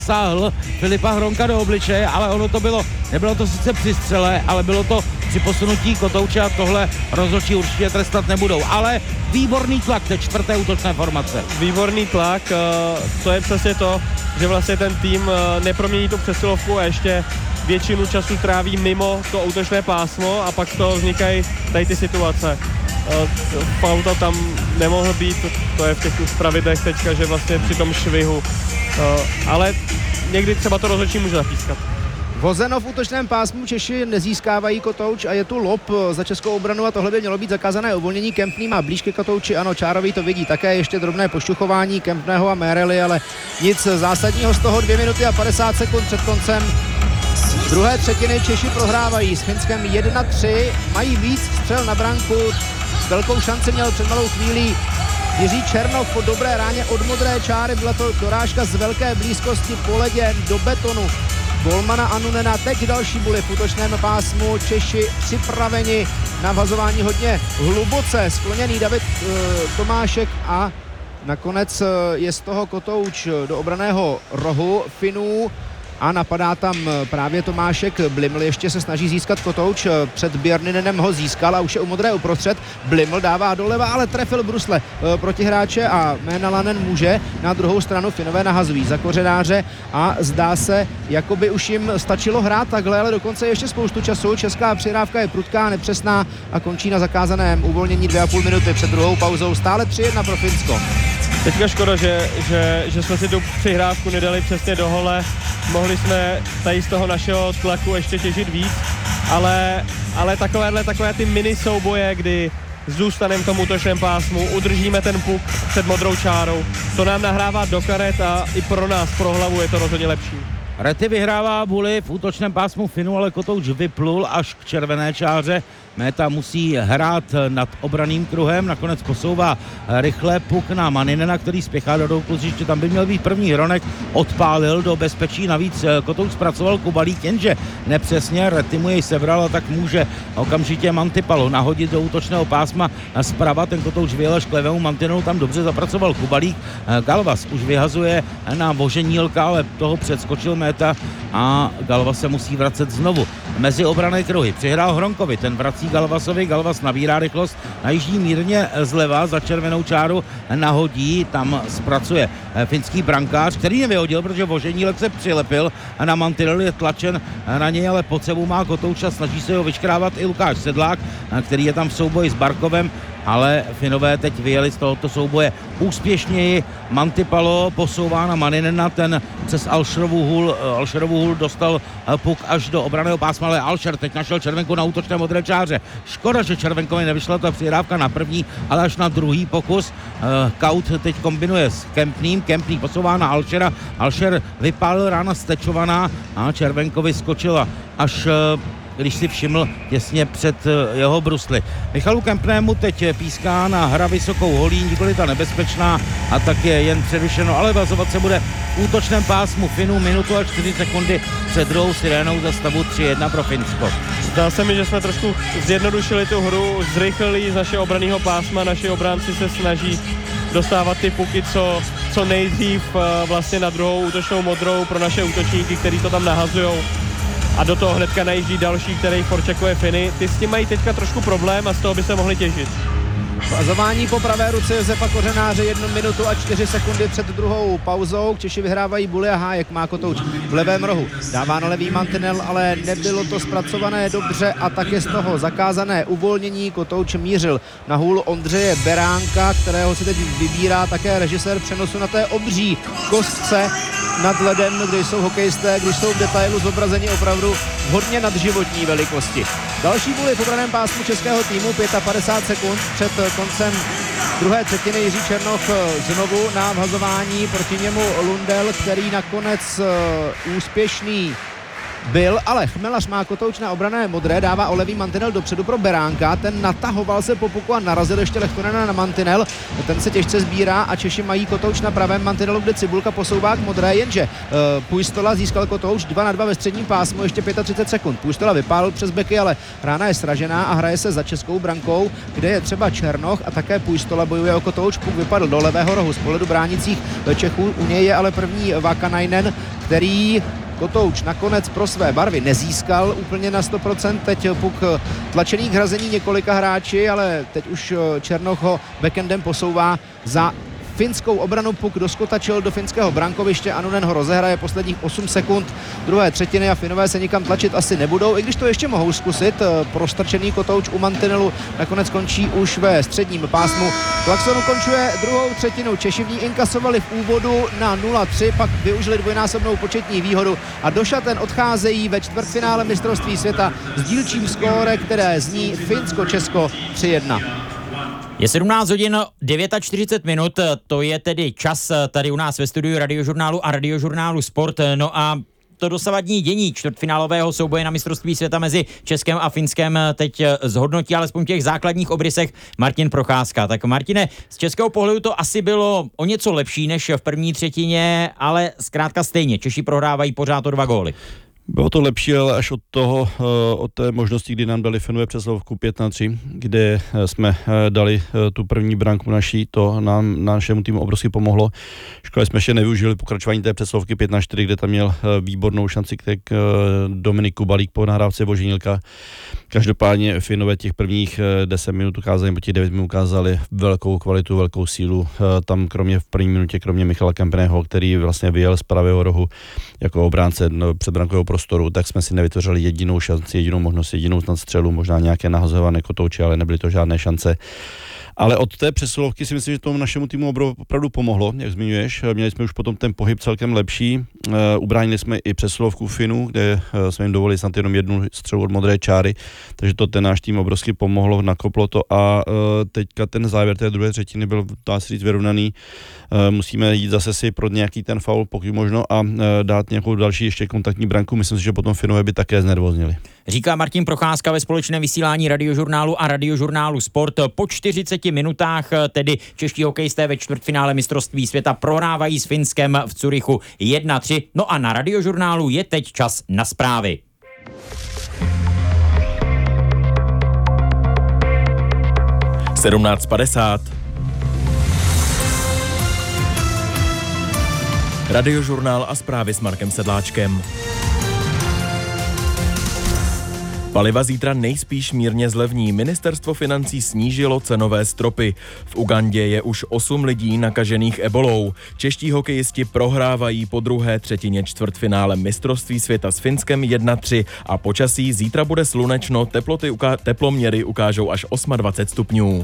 sáhl Filipa Hronka do obličeje, ale nebylo to sice při střele, ale bylo to při posunutí kotouče a tohle rozhodčí určitě trestat nebudou. Ale výborný tlak té čtvrté útočné formace. Výborný tlak, to je přesně to, že vlastně ten tým nepromění tu přesilovku a ještě většinu času tráví mimo to útočné pásmo a pak z toho vznikají tady ty situace. Pauta tam nemohl být, to je v těch pravidlech teďka, že vlastně při tom švihu, ale někdy třeba to rozhodčí může zapískat. Vozeno v útočném pásmu, Češi nezískávají kotouč a je tu lob za českou obranu a tohle by mělo být zakázané uvolnění. Kempný má blíž ke kotouči, ano, Čárový to vidí také, ještě drobné pošťuchování Kempného a Merely, ale nic zásadního z toho. 2 minuty a 50 sekund před koncem druhé třetiny. Češi prohrávají s Finskem 1-3, mají víc střel na branku, velkou šanci měl před malou chvílí Jiří Černoch po dobré ráně od modré čáry, byla to dorážka z velké blízkosti po ledě do betonu golmana Annunena. Teď další buly v útočném pásmu, Češi připraveni na vhazování hodně hluboce, skloněný David Tomášek a nakonec je z toho kotouč do obranného rohu Finů. A napadá tam právě Tomášek. Bliml ještě se snaží získat kotouč. Před Björninenem ho získal a už je u modré uprostřed. Bliml dává doleva, ale trefil brusle protihráče a Mänalanen může. Na druhou stranu Finové nahazují za kořenáře a zdá se, jako by už jim stačilo hrát takhle, ale dokonce ještě spoustu času. Česká přihrávka je prudká, nepřesná a končí na zakázaném uvolnění 2,5 minuty před druhou pauzou. Stále 3-1 pro Finsko. Teďka škoda, že jsme si tu přihrávku nedali přesně do hole. Mohli jsme tady z toho našeho tlaku ještě těžit víc, ale takové ty mini souboje, kdy zůstaneme v tom útočném pásmu, udržíme ten puk před modrou čárou, to nám nahrává do karet a i pro nás, pro hlavu je to rozhodně lepší. Rety vyhrává buly v útočném pásmu Finu, ale kotouč vyplul až k červené čáře. Méta musí hrát nad obraným kruhem, nakonec posouvá rychle puk na Maninena, který spěchá do doukluziště, tam by měl být první. Hronek odpálil do bezpečí, navíc kotouč zpracoval Kubalík, jenže nepřesně, Rety mu jej sebral a tak může okamžitě Mantipalo nahodit do útočného pásma zprava, ten kotouč vyjel až k levému mantinelu, tam dobře zapracoval Kubalík. Galvas už vyhazuje na Voženílka, ale toho předskočil Méta a Galvas se musí vracet znovu mezi obranné kruhy. Přihrál Hronkovi, ten vrací Galvasovi, Galvas nabírá rychlost, najíždí mírně zleva za červenou čáru, nahodí, tam zpracuje finský brankář, který nevyhodil, protože Voženílek se přilepil a na mantinel je tlačen na něj, ale pod sebou má kotouča, snaží se ho vyškrávat i Lukáš Sedlák, který je tam v souboji s Barkovem, ale Finové teď vyjeli z tohoto souboje úspěšněji. Mantipalo posouvá na Maninena, ten přes Alšerovu hůl dostal puk až do obranného pásma, ale Alšer teď našel červenku na útočné modré čáře. Škoda, že červenkovi nevyšla ta přihrávka na první, ale až na druhý pokus. Kaut teď kombinuje s Kempným, Kempný posouvá na Alšera, Alšer vypálil rána stečovaná a červenkovi skočila až když si všiml těsně před jeho brusly. Michalu Kempnému teď píská na hra vysokou holí, nikoli ta nebezpečná a tak je jen přerušeno, ale vazovat se bude v útočném pásmu Finů minutu a 4 sekundy před druhou sirénou za stavu 3-1 pro Finsko. Zdá se mi, že jsme trošku zjednodušili tu hru, zrychlili z našeho obranného pásma, naši obránci se snaží dostávat ty puky co nejdřív vlastně na druhou útočnou modrou pro naše útočníky, kteří to tam nahazujou. A do toho hnedka najíždí další, který forčekuje Finy. Ty s tím mají teďka trošku problém a z toho by se mohli těžit. Vazování po pravé ruce Josefa Kořenáře 1 minutu a 4 sekundy před druhou pauzou. Češi vyhrávají buly a Hájek má kotouč v levém rohu. Dává na levý mantinel, ale nebylo to zpracované dobře a tak je z toho zakázané uvolnění. Kotouč mířil na hůl Ondřeje Beránka, kterého si teď vybírá také režisér přenosu na té obří kostce nad ledem, kde jsou hokejisté, když jsou v detailu zobrazeni opravdu hodně nadživotní velikosti. Další buly v obraném pásmu českého týmu, 55 sekund před koncem druhé třetiny. Jiří Černoch znovu na vhazování, proti němu Lundell, který nakonec úspěšný byl, ale Chmelař má Kotouč na obrané modré, dává o levý mantinel dopředu pro Beránka, ten natahoval se po puku a narazil ještě Lehtonena na mantinel, ten se těžce sbírá a Češi mají Kotouč na pravém mantinelu, kde Cibulka posouvá k modré, jenže Pujstola získal Kotouč 2-2 ve středním pásmu, ještě 35 sekund. Pujstola vypálil přes beky, ale rána je sražená a hraje se za českou brankou, kde je třeba Černoch a také Pujstola bojuje o Kotouč. Puk vypadl do levého rohu z pohledu bránících Čechů, u něj je ale první Vakanainen, který Kotouč nakonec pro své barvy nezískal úplně na 100%, teď puk tlačený k hrazení několika hráči, ale teď už Černoch ho backendem posouvá za finskou obranu, puk doskotačil do finského brankoviště, Anunen ho rozehraje posledních 8 sekund druhé třetiny a Finové se nikam tlačit asi nebudou, i když to ještě mohou zkusit. Prostrčený Kotouč u mantinelu nakonec končí už ve středním pásmu. Klaxon ukončuje druhou třetinu, Češi v ní inkasovali v úvodu na 0-3, pak využili dvojnásobnou početní výhodu a do šaten odcházejí ve čtvrtfinále mistrovství světa s dílčím skóre, které zní Finsko-Česko 3-1. Je 17 hodin 49 minut, to je tedy čas tady u nás ve studiu Radiožurnálu a Radiožurnálu Sport. No a to dosavadní dění čtvrtfinálového souboje na mistrovství světa mezi Českem a Finskem teď zhodnotí alespoň v těch základních obrysech Martin Procházka. Tak Martine, z českého pohledu to asi bylo o něco lepší než v první třetině, ale zkrátka stejně. Češi prohrávají pořád o 2 góly. Bylo to lepší, ale až od té možnosti, kdy nám dali Finové přesilovku 5-3, kde jsme dali tu první branku naší, to nám našemu týmu obrovsky pomohlo. Škoda jsme ještě nevyužili pokračování té přesilovky 5-4, kde tam měl výbornou šanci k Dominiku Balík po nahrávce Voženilka. Každopádně Finové těch prvních 10 minut ukázali, nebo těch 9 minut ukázali velkou kvalitu, velkou sílu. Tam v první minutě, kromě Michala Kempeného, který vlastně vyjel z pravého rohu jako obránce předbrankového prostoru, tak jsme si nevytvořili jedinou šanci, jedinou možnost, jedinou střelu, možná nějaké nahazované Kotouče, ale nebyly to žádné šance. Ale od té přesilovky si myslím, že tomu našemu týmu opravdu pomohlo, jak zmiňuješ. Měli jsme už potom ten pohyb celkem lepší. Ubránili jsme i přesilovku Finů, kde jsme jim dovolili snad jenom jednu střelu od modré čáry, takže to ten náš tým obrovsky pomohlo, nakoplo to a teďka ten závěr té druhé třetiny byl, dá se říct, vyrovnaný. Musíme jít zase si pro nějaký ten faul, pokud možno, a dát nějakou další ještě kontaktní branku. Myslím si, že potom Finové by také znervoznili. Říká Martin Procházka ve společném vysílání Radiožurnálu a Radiožurnálu Sport. Po 40 minutách tedy čeští hokejisté ve čtvrtfinále mistrovství světa prohrávají s Finskem v Curychu 1-3. No a na Radiožurnálu je teď čas na zprávy. Radiožurnál a zprávy s Markem Sedláčkem. Paliva zítra nejspíš mírně zlevní. Ministerstvo financí snížilo cenové stropy. V Ugandě je už 8 lidí nakažených ebolou. Čeští hokejisti prohrávají po druhé třetině čtvrtfinále mistrovství světa s Finskem 1-3 a počasí zítra bude slunečno, teploměry ukážou až 28 stupňů.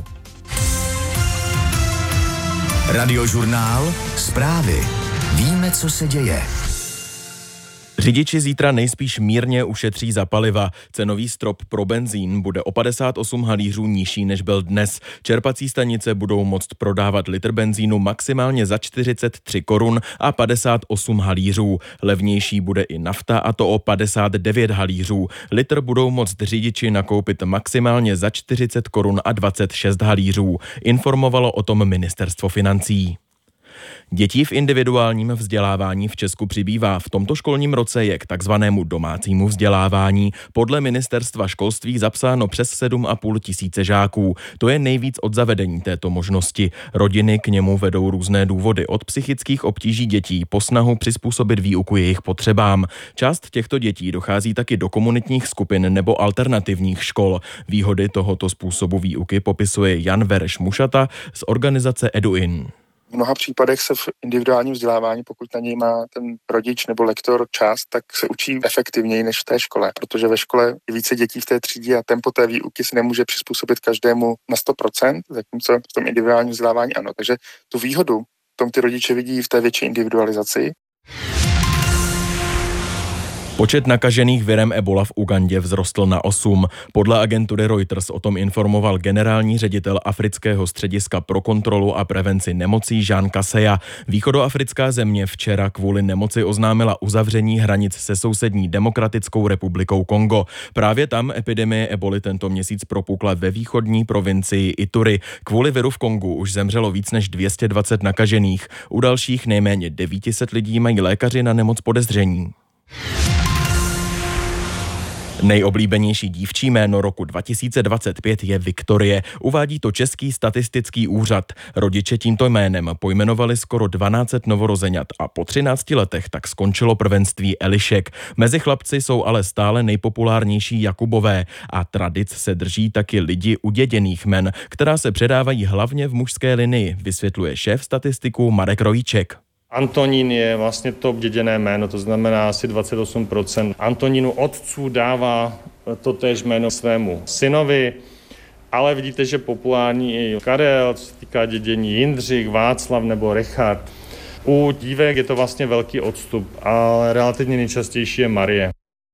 Radiožurnál, zprávy. Víme, co se děje. Řidiči zítra nejspíš mírně ušetří za paliva. Cenový strop pro benzín bude o 58 halířů nižší, než byl dnes. Čerpací stanice budou moct prodávat litr benzínu maximálně za 43 korun a 58 halířů. Levnější bude i nafta, a to o 59 halířů. Litr budou moct řidiči nakoupit maximálně za 40 korun a 26 halířů. Informovalo o tom Ministerstvo financí. Dětí v individuálním vzdělávání v Česku přibývá. V tomto školním roce je k takzvanému domácímu vzdělávání podle Ministerstva školství zapsáno přes 7,5 tisíce žáků. To je nejvíc od zavedení této možnosti. Rodiny k němu vedou různé důvody, od psychických obtíží dětí po snahu přizpůsobit výuku jejich potřebám. Část těchto dětí dochází taky do komunitních skupin nebo alternativních škol. Výhody tohoto způsobu výuky popisuje Jan Vereš Mušata z organizace EduIn. V mnoha případech se v individuálním vzdělávání, pokud na něj má ten rodič nebo lektor čas, tak se učí efektivněji než v té škole, protože ve škole je více dětí v té třídě a tempo té výuky se nemůže přizpůsobit každému na 100%, zatímco v tom individuálním vzdělávání ano. Takže tu výhodu v tom ty rodiče vidí v té větší individualizaci. Počet nakažených virem Ebola v Ugandě vzrostl na 8. Podle agentury Reuters o tom informoval generální ředitel Afrického střediska pro kontrolu a prevenci nemocí Jean Kaseya. Východoafrická země včera kvůli nemoci oznámila uzavření hranic se sousední Demokratickou republikou Kongo. Právě tam epidemie Eboly tento měsíc propukla ve východní provincii Ituri. Kvůli viru v Kongu už zemřelo víc než 220 nakažených. U dalších nejméně 900 lidí mají lékaři na nemoc podezření. Nejoblíbenější dívčí jméno roku 2025 je Viktorie. Uvádí to Český statistický úřad. Rodiče tímto jménem pojmenovali skoro 1200 novorozeňat a po 13 letech tak skončilo prvenství Elišek. Mezi chlapci jsou ale stále nejpopulárnější Jakubové a tradic se drží taky lidi uděděných jmen, která se předávají hlavně v mužské linii, vysvětluje šéf statistiků Marek Rojíček. Antonín je vlastně top děděné jméno, to znamená asi 28%. Antonínu otců dává totéž jméno svému synovi, ale vidíte, že populární je i Karel, co se týká dědění Jindřich, Václav nebo Richard. U dívek je to vlastně velký odstup, ale relativně nejčastější je Marie.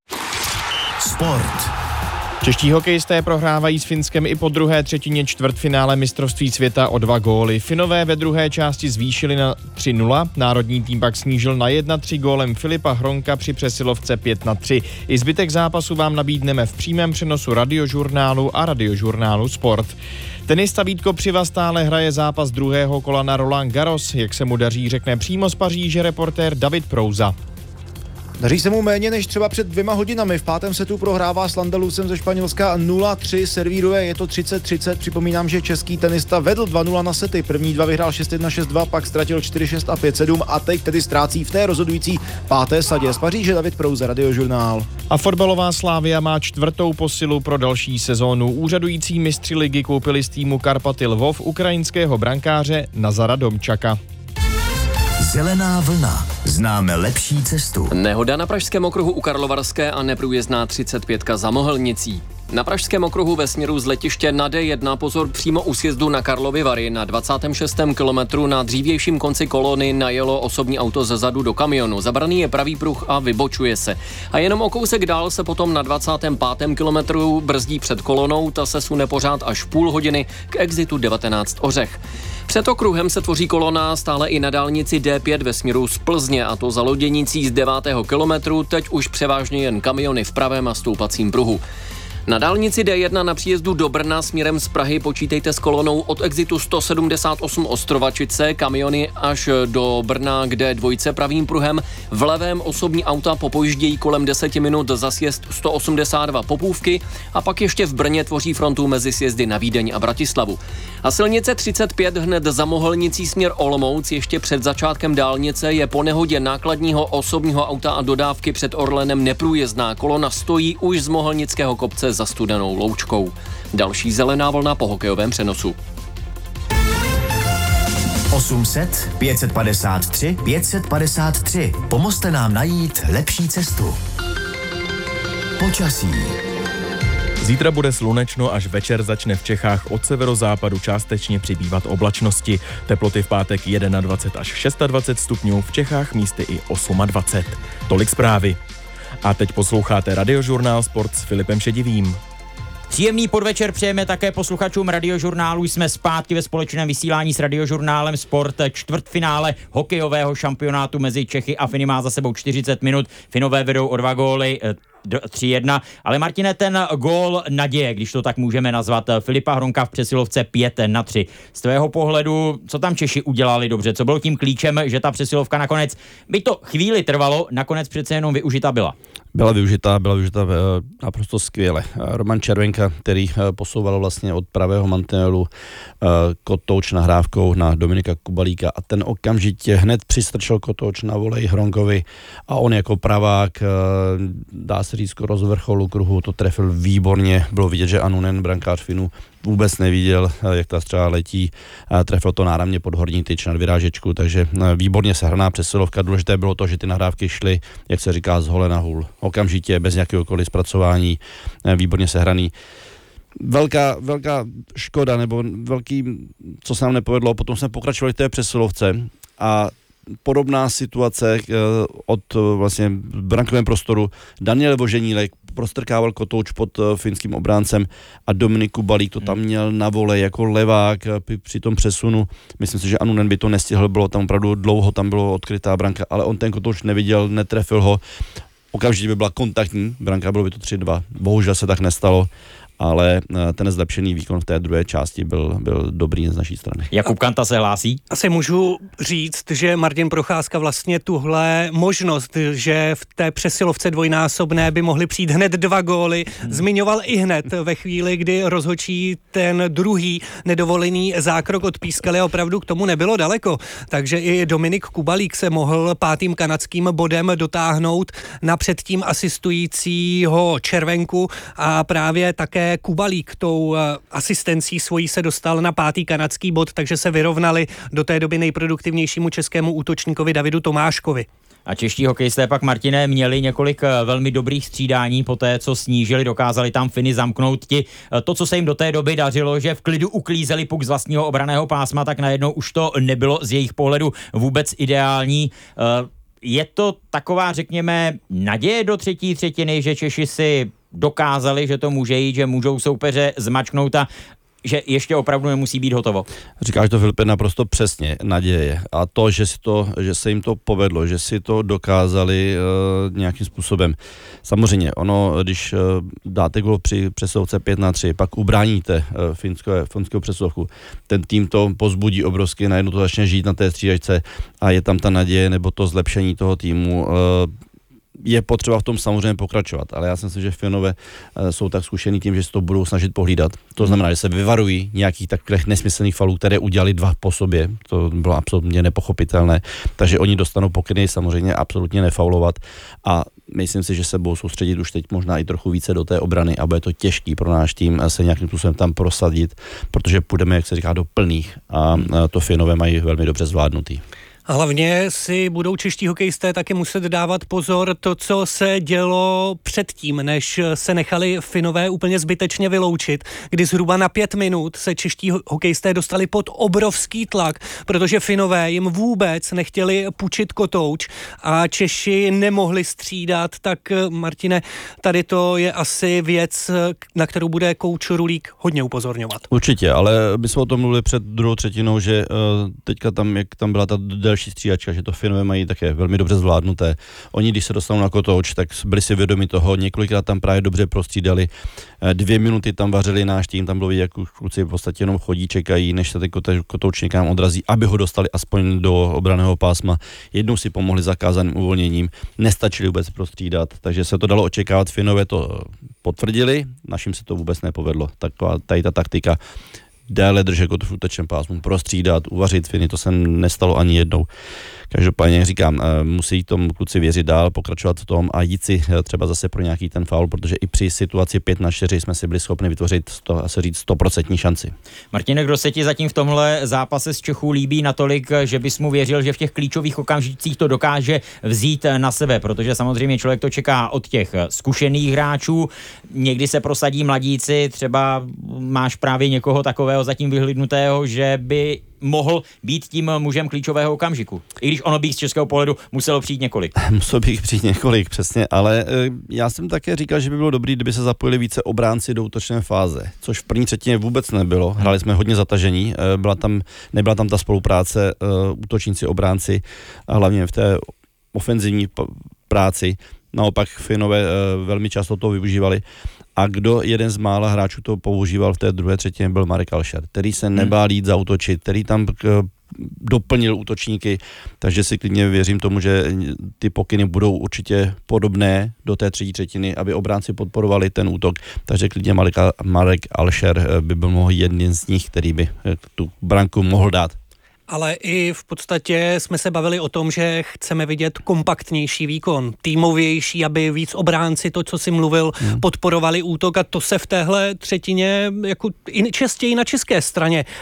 Sport. Čeští hokejisté prohrávají s Finskem i po druhé třetině čtvrtfinále mistrovství světa o 2 góly. Finové ve druhé části zvýšili na 3-0, národní tým pak snížil na 1-3 gólem Filipa Hronka při přesilovce 5-3. I zbytek zápasu vám nabídneme v přímém přenosu Radiožurnálu a Radiožurnálu Sport. Tenista Vítko Přiva stále hraje zápas druhého kola na Roland Garros. Jak se mu daří, řekne přímo z Paříže reportér David Prouza. Daří se mu méně než třeba před 2 hodinami. V 5. setu prohrává s Landalusem ze Španělska 0-3, servíruje, je to 30-30. Připomínám, že český tenista vedl 2-0 na sety. První 2 vyhrál 6-1, 6-2, pak ztratil 4-6 a 5-7 a teď tedy ztrácí v té rozhodující 5. sadě. Z Paříže David Prouza, Radiožurnál. A fotbalová Slavia má 4. posilu pro další sezónu. Úřadující mistři ligy koupili z týmu Karpaty Lvov ukrajinského brankáře Nazara Domčaka. Zelená vlna. Známe lepší cestu. Nehoda na pražském okruhu u Karlovarské a neprůjezdná 35 za Mohelnicí. Na pražském okruhu ve směru z letiště na D1 pozor přímo u sjezdu na Karlovy Vary na 26. kilometru na dřívějším konci kolony najelo osobní auto zezadu do kamionu. Zabraný je pravý pruh a vybočuje se. A jenom o kousek dál se potom na 25. kilometru brzdí před kolonou, ta se sune pořád až půl hodiny k exitu 19 Ořech. Před okruhem se tvoří kolona stále i na dálnici D5 ve směru z Plzně, a to za loděnicí z 9. kilometru, teď už převážně jen kamiony v pravém a stoupacím pruhu. Na dálnici D1 na příjezdu do Brna směrem z Prahy počítejte s kolonou od exitu 178 Ostrovačice, kamiony až do Brna, kde dvojce pravým pruhem. V levém osobní auta popojíždějí kolem 10 minut za sjezd 182 Popůvky a pak ještě v Brně tvoří frontu mezi sjezdy na Vídeň a Bratislavu. A silnice 35 hned za Mohelnicí směr Olomouc ještě před začátkem dálnice je po nehodě nákladního osobního auta a dodávky před Orlenem neprůjezdná. Kolona stojí už z Mohelnického kopce za Studenou Loučkou. Další zelená vlna po hokejovém přenosu. 800 553 553. Pomozte nám najít lepší cestu. Počasí. Zítra bude slunečno, až večer začne v Čechách od severozápadu částečně přibývat oblačnosti. Teploty v pátek 21 až 26 stupňů, v Čechách místy i 28. Tolik zprávy. A teď posloucháte Radiožurnál Sport s Filipem Šedivým. Příjemný podvečer přejeme také posluchačům Radiožurnálu. Jsme zpátky ve společném vysílání s Radiožurnálem Sport. Čtvrtfinále hokejového šampionátu mezi Čechy a Finy má za sebou 40 minut. Finové vedou o 2 góly, 3-1. Ale Martine, ten gól naděje, když to tak můžeme nazvat, Filipa Hronka v přesilovce 5-3. Z tvého pohledu, co tam Češi udělali dobře? Co bylo tím klíčem, že ta přesilovka nakonec, by to chvíli trvalo, nakonec přece jenom využita byla? Byla využita naprosto skvěle. Roman Červenka, který posouval vlastně od pravého mantinelu kotouč nahrávkou na Dominika Kubalíka a ten okamžitě hned přistrčil kotouč na volej Hronkovi a on jako pravák, dá se říct, skoro z vrcholu kruhu to trefil výborně. Bylo vidět, že Anunen, brankář Finů, vůbec neviděl, jak ta střela letí. Trefil to náramně pod horní tyč na vyrážečku, takže výborně sehraná přesilovka. Důležité bylo to, že ty nahrávky šly, jak se říká, z hole na hůl. Okamžitě, bez jakéhokoliv zpracování, výborně sehraný. Velká škoda, nebo velký, co se nám nepovedlo, potom jsme pokračovali v té přesilovce a podobná situace od vlastně brankovém prostoru. Daniel Voženílek prostrkával kotouč pod finským obráncem a Dominik Kubalík to tam měl na vole jako levák při tom přesunu. Myslím si, že Anunen by to nestihl, bylo tam opravdu dlouho, tam bylo odkrytá branka, ale on ten kotouč neviděl, netrefil ho. Okamžitě by byla kontaktní branka, bylo by to 3-2. Bohužel se tak nestalo, ale ten zlepšený výkon v té druhé části byl dobrý z naší strany. Jakub Kanta se hlásí? Asi můžu říct, že Martin Procházka vlastně tuhle možnost, že v té přesilovce dvojnásobné by mohly přijít hned 2 góly, zmiňoval i hned ve chvíli, kdy rozhodčí ten druhý nedovolený zákrok odpískali a opravdu k tomu nebylo daleko. Takže i Dominik Kubalík se mohl 5. kanadským bodem dotáhnout na předtím asistujícího Červenku a právě také Kubalík tou asistencí svojí se dostal na 5. kanadský bod, takže se vyrovnali do té doby nejproduktivnějšímu českému útočníkovi Davidu Tomáškovi. A čeští hokejisté pak, Martine, měli několik velmi dobrých střídání po té, co snížili, dokázali tam Finy zamknout. To, co se jim do té doby dařilo, že v klidu uklízeli puk z vlastního obranného pásma, tak najednou už to nebylo z jejich pohledu vůbec ideální. Je to taková, řekněme, naděje do třetí třetiny, že Češi si dokázali, že to může jít, že můžou soupeře zmačknout a že ještě opravdu nemusí být hotovo. Říkáš to, Filipe, naprosto přesně, naděje. A to, že se jim to povedlo, že si to dokázali nějakým způsobem. Samozřejmě, ono, když dáte gól při přesilovce 5-3, pak ubráníte finského přesilovku, ten tým to pozbudí obrovsky, najednou to začne žít na té střídačce a je tam ta naděje nebo to zlepšení toho týmu. Je potřeba v tom samozřejmě pokračovat, ale já si myslím, že Finové jsou tak zkušení tím, že se to budou snažit pohlídat. To znamená, že se vyvarují nějakých takových nesmyslných falů, které udělali 2 po sobě. To bylo absolutně nepochopitelné. Takže oni dostanou pokyny samozřejmě absolutně nefaulovat a myslím si, že se budou soustředit už teď možná i trochu více do té obrany a bude to těžký pro náš tým se nějakým způsobem tam prosadit, protože půjdeme, jak se říká, do plných a to Finové mají velmi dobře zvládnutý. A hlavně si budou čeští hokejisté taky muset dávat pozor to, co se dělo předtím, než se nechali Finové úplně zbytečně vyloučit, kdy zhruba na 5 minut se čeští hokejisté dostali pod obrovský tlak, protože Finové jim vůbec nechtěli půjčit kotouč a Češi nemohli střídat, tak Martine, tady to je asi věc, na kterou bude kouč Rulík hodně upozorňovat. Určitě, ale my jsme o tom mluvili před druhou třetinou, že teďka tam, jak tam byla ta další střídačka, že to Finové mají také velmi dobře zvládnuté. Oni, když se dostanou na kotouč, tak byli si vědomi toho, několikrát tam právě dobře prostřídali. 2 minuty tam vařili náš tým, tam bylo vidět, jak kluci v podstatě jenom chodí, čekají, než se ten kotouč někam odrazí, aby ho dostali aspoň do obranného pásma. Jednou si pomohli zakázaným uvolněním, nestačili vůbec prostřídat, takže se to dalo očekávat. Finové to potvrdili, našim se to vůbec nepovedlo. Taková tady ta taktika déle držet kotouč v útočném pásmu, prostřídat, uvařit Finy, to se nestalo ani jednou. Každopádně, jak říkám, musí tomu kluci věřit dál, pokračovat v tom a jít si třeba zase pro nějaký ten faul, protože i při situaci 5-4 jsme si byli schopni vytvořit 100% šanci. Martine, kdo se ti zatím v tomhle zápase z Čechů líbí natolik, že bys mu věřil, že v těch klíčových okamžicích to dokáže vzít na sebe, protože samozřejmě člověk to čeká od těch zkušených hráčů, někdy se prosadí mladíci, třeba máš právě někoho takového zatím vyhlídnutého, že by mohl být tím mužem klíčového okamžiku. I když ono by z českého pohledu muselo přijít několik. Muselo by přijít několik, přesně, ale já jsem také říkal, že by bylo dobré, kdyby se zapojili více obránci do útočné fáze, což v první třetině vůbec nebylo. Hráli jsme hodně zatažení, nebyla tam ta spolupráce útočníci, obránci a hlavně v té ofenzivní práci. Naopak Finové velmi často to využívali. A kdo jeden z mála hráčů to používal v té druhé třetině, byl Marek Alšer, který se nebál jít zaútočit, který tam doplnil útočníky, takže si klidně věřím tomu, že ty pokyny budou určitě podobné do té třetí třetiny, aby obránci podporovali ten útok, takže klidně Marek Alšer by byl jeden z nich, který by tu branku mohl dát. Ale i v podstatě jsme se bavili o tom, že chceme vidět kompaktnější výkon, týmovější, aby víc obránci, to, co si mluvil, podporovali útok a to se v téhle třetině jako častěji na české straně dělo.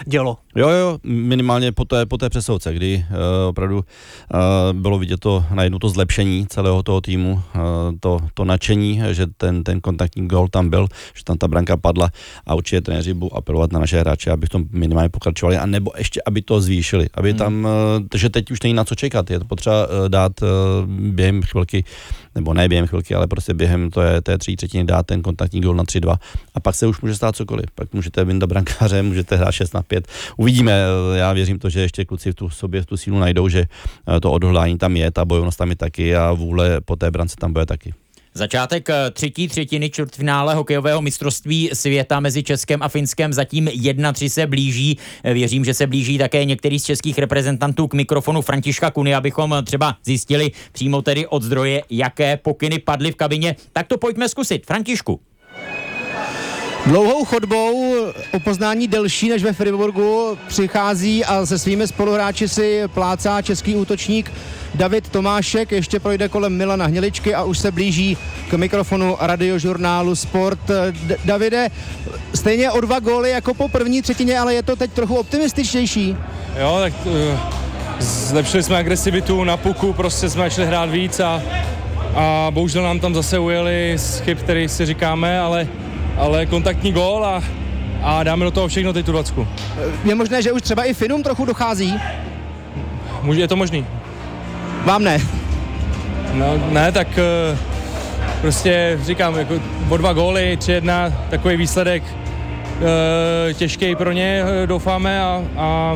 Jo, minimálně po té přesilovce, kdy opravdu bylo vidět to najednou to zlepšení celého toho týmu, to nadšení, že ten kontaktní gól tam byl, že tam ta branka padla a určitě trenéři budou apelovat na naše hráče, aby v tom minimálně pokračovali, a nebo ještě, aby to zvýšili, aby tam, že teď už není na co čekat, je to potřeba dát během chvilky, nebo ne během chvilky, ale prostě během té 3/3 dát ten kontaktní gól na 3-2 a pak se už může stát cokoliv, pak můžete vyndat brankáře, můžete hrát 6-5. Uvidíme, já věřím to, že ještě kluci v sobě tu sílu najdou, že to odhodlání tam je, ta bojovnost tam je taky a vůle po té brance tam bude taky. Začátek třetí třetiny čtvrtfinále hokejového mistrovství světa mezi Českem a Finskem zatím 1-3 se blíží. Věřím, že se blíží také některý z českých reprezentantů k mikrofonu Františka Kuny, abychom třeba zjistili přímo tedy od zdroje, jaké pokyny padly v kabině. Tak to pojďme zkusit. Františku. Dlouhou chodbou, o poznání delší než ve Friburgu, přichází a se svými spoluhráči si plácá český útočník David Tomášek, ještě projde kolem Milana Hniličky a už se blíží k mikrofonu radiožurnálu Sport. Davide, stejně o 2 góly jako po první třetině, ale je to teď trochu optimističtější. Jo, tak zlepšili jsme agresivitu na puku, prostě jsme začali hrát víc a bohužel nám tam zase ujeli z chyb, který si říkáme, ale kontaktní gól a dáme do toho všechno teď tu 20. Je možné, že už třeba i Finům trochu dochází? Je to možný. Vám ne? No, ne, tak prostě říkám, jako o 2 góly, 3-1, takový výsledek těžký pro ně, doufáme a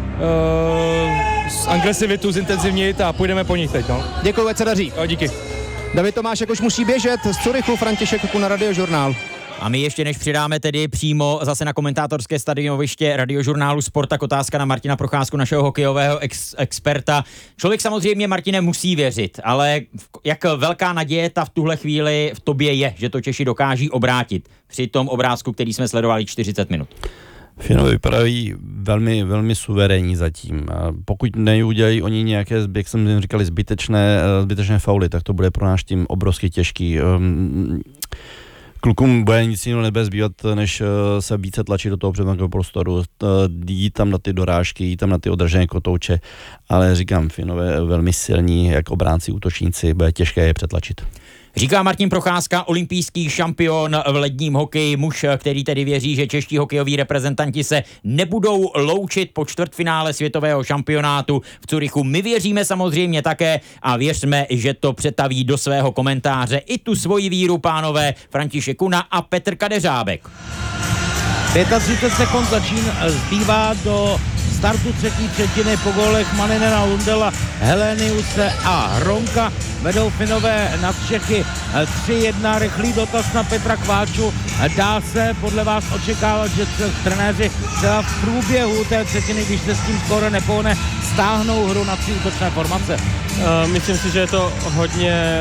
agresivitu zintenzivnit a půjdeme po nich teď. No. Děkuji, ať se daří. Jo, díky. David Tomášek už musí běžet z Curychu, František Kuna, Radiožurnál. A my ještě než přidáme tedy přímo zase na komentátorské stadionoviště Radiožurnálu Sport, tak otázka na Martina Procházku, našeho hokejového experta. Člověk samozřejmě, Martine, musí věřit, ale jak velká naděje ta v tuhle chvíli v tobě je, že to Češi dokáží obrátit při tom obrázku, který jsme sledovali 40 minut? Finové vypadají velmi, velmi suverénní zatím. Pokud neudělají oni nějaké, jak jsem říkali, zbytečné fauly, tak to bude pro náš tým obrovsky těžký. Klukům bude nic jiného nebezbývat, než se více tlačit do toho přednáškového prostoru, jít tam na ty dorážky, jít tam na ty odražené kotouče, ale říkám, Finové velmi silní, jak obránci, útočníci, bude těžké je přetlačit. Říká Martin Procházka, olympijský šampion v ledním hokeji, muž, který tedy věří, že čeští hokejoví reprezentanti se nebudou loučit po čtvrtfinále světového šampionátu v Curychu. My věříme samozřejmě také a věřme, že to přetaví do svého komentáře i tu svoji víru pánové František Kuna a Petr Kadeřábek. 35 sekund zbývá do startu třetí třetiny. Po gólech Maninena, Lundela, Heleniuse a Hronka vedou Finové nad Čechy 3-1. Rychlý dotaz na Petra Kváču. Dá se podle vás očekávat, že trenéři třeba v průběhu té třetiny, když se s tím skoro nepohne, stáhnou hru na 3 útočné formace? Myslím si, že je to hodně...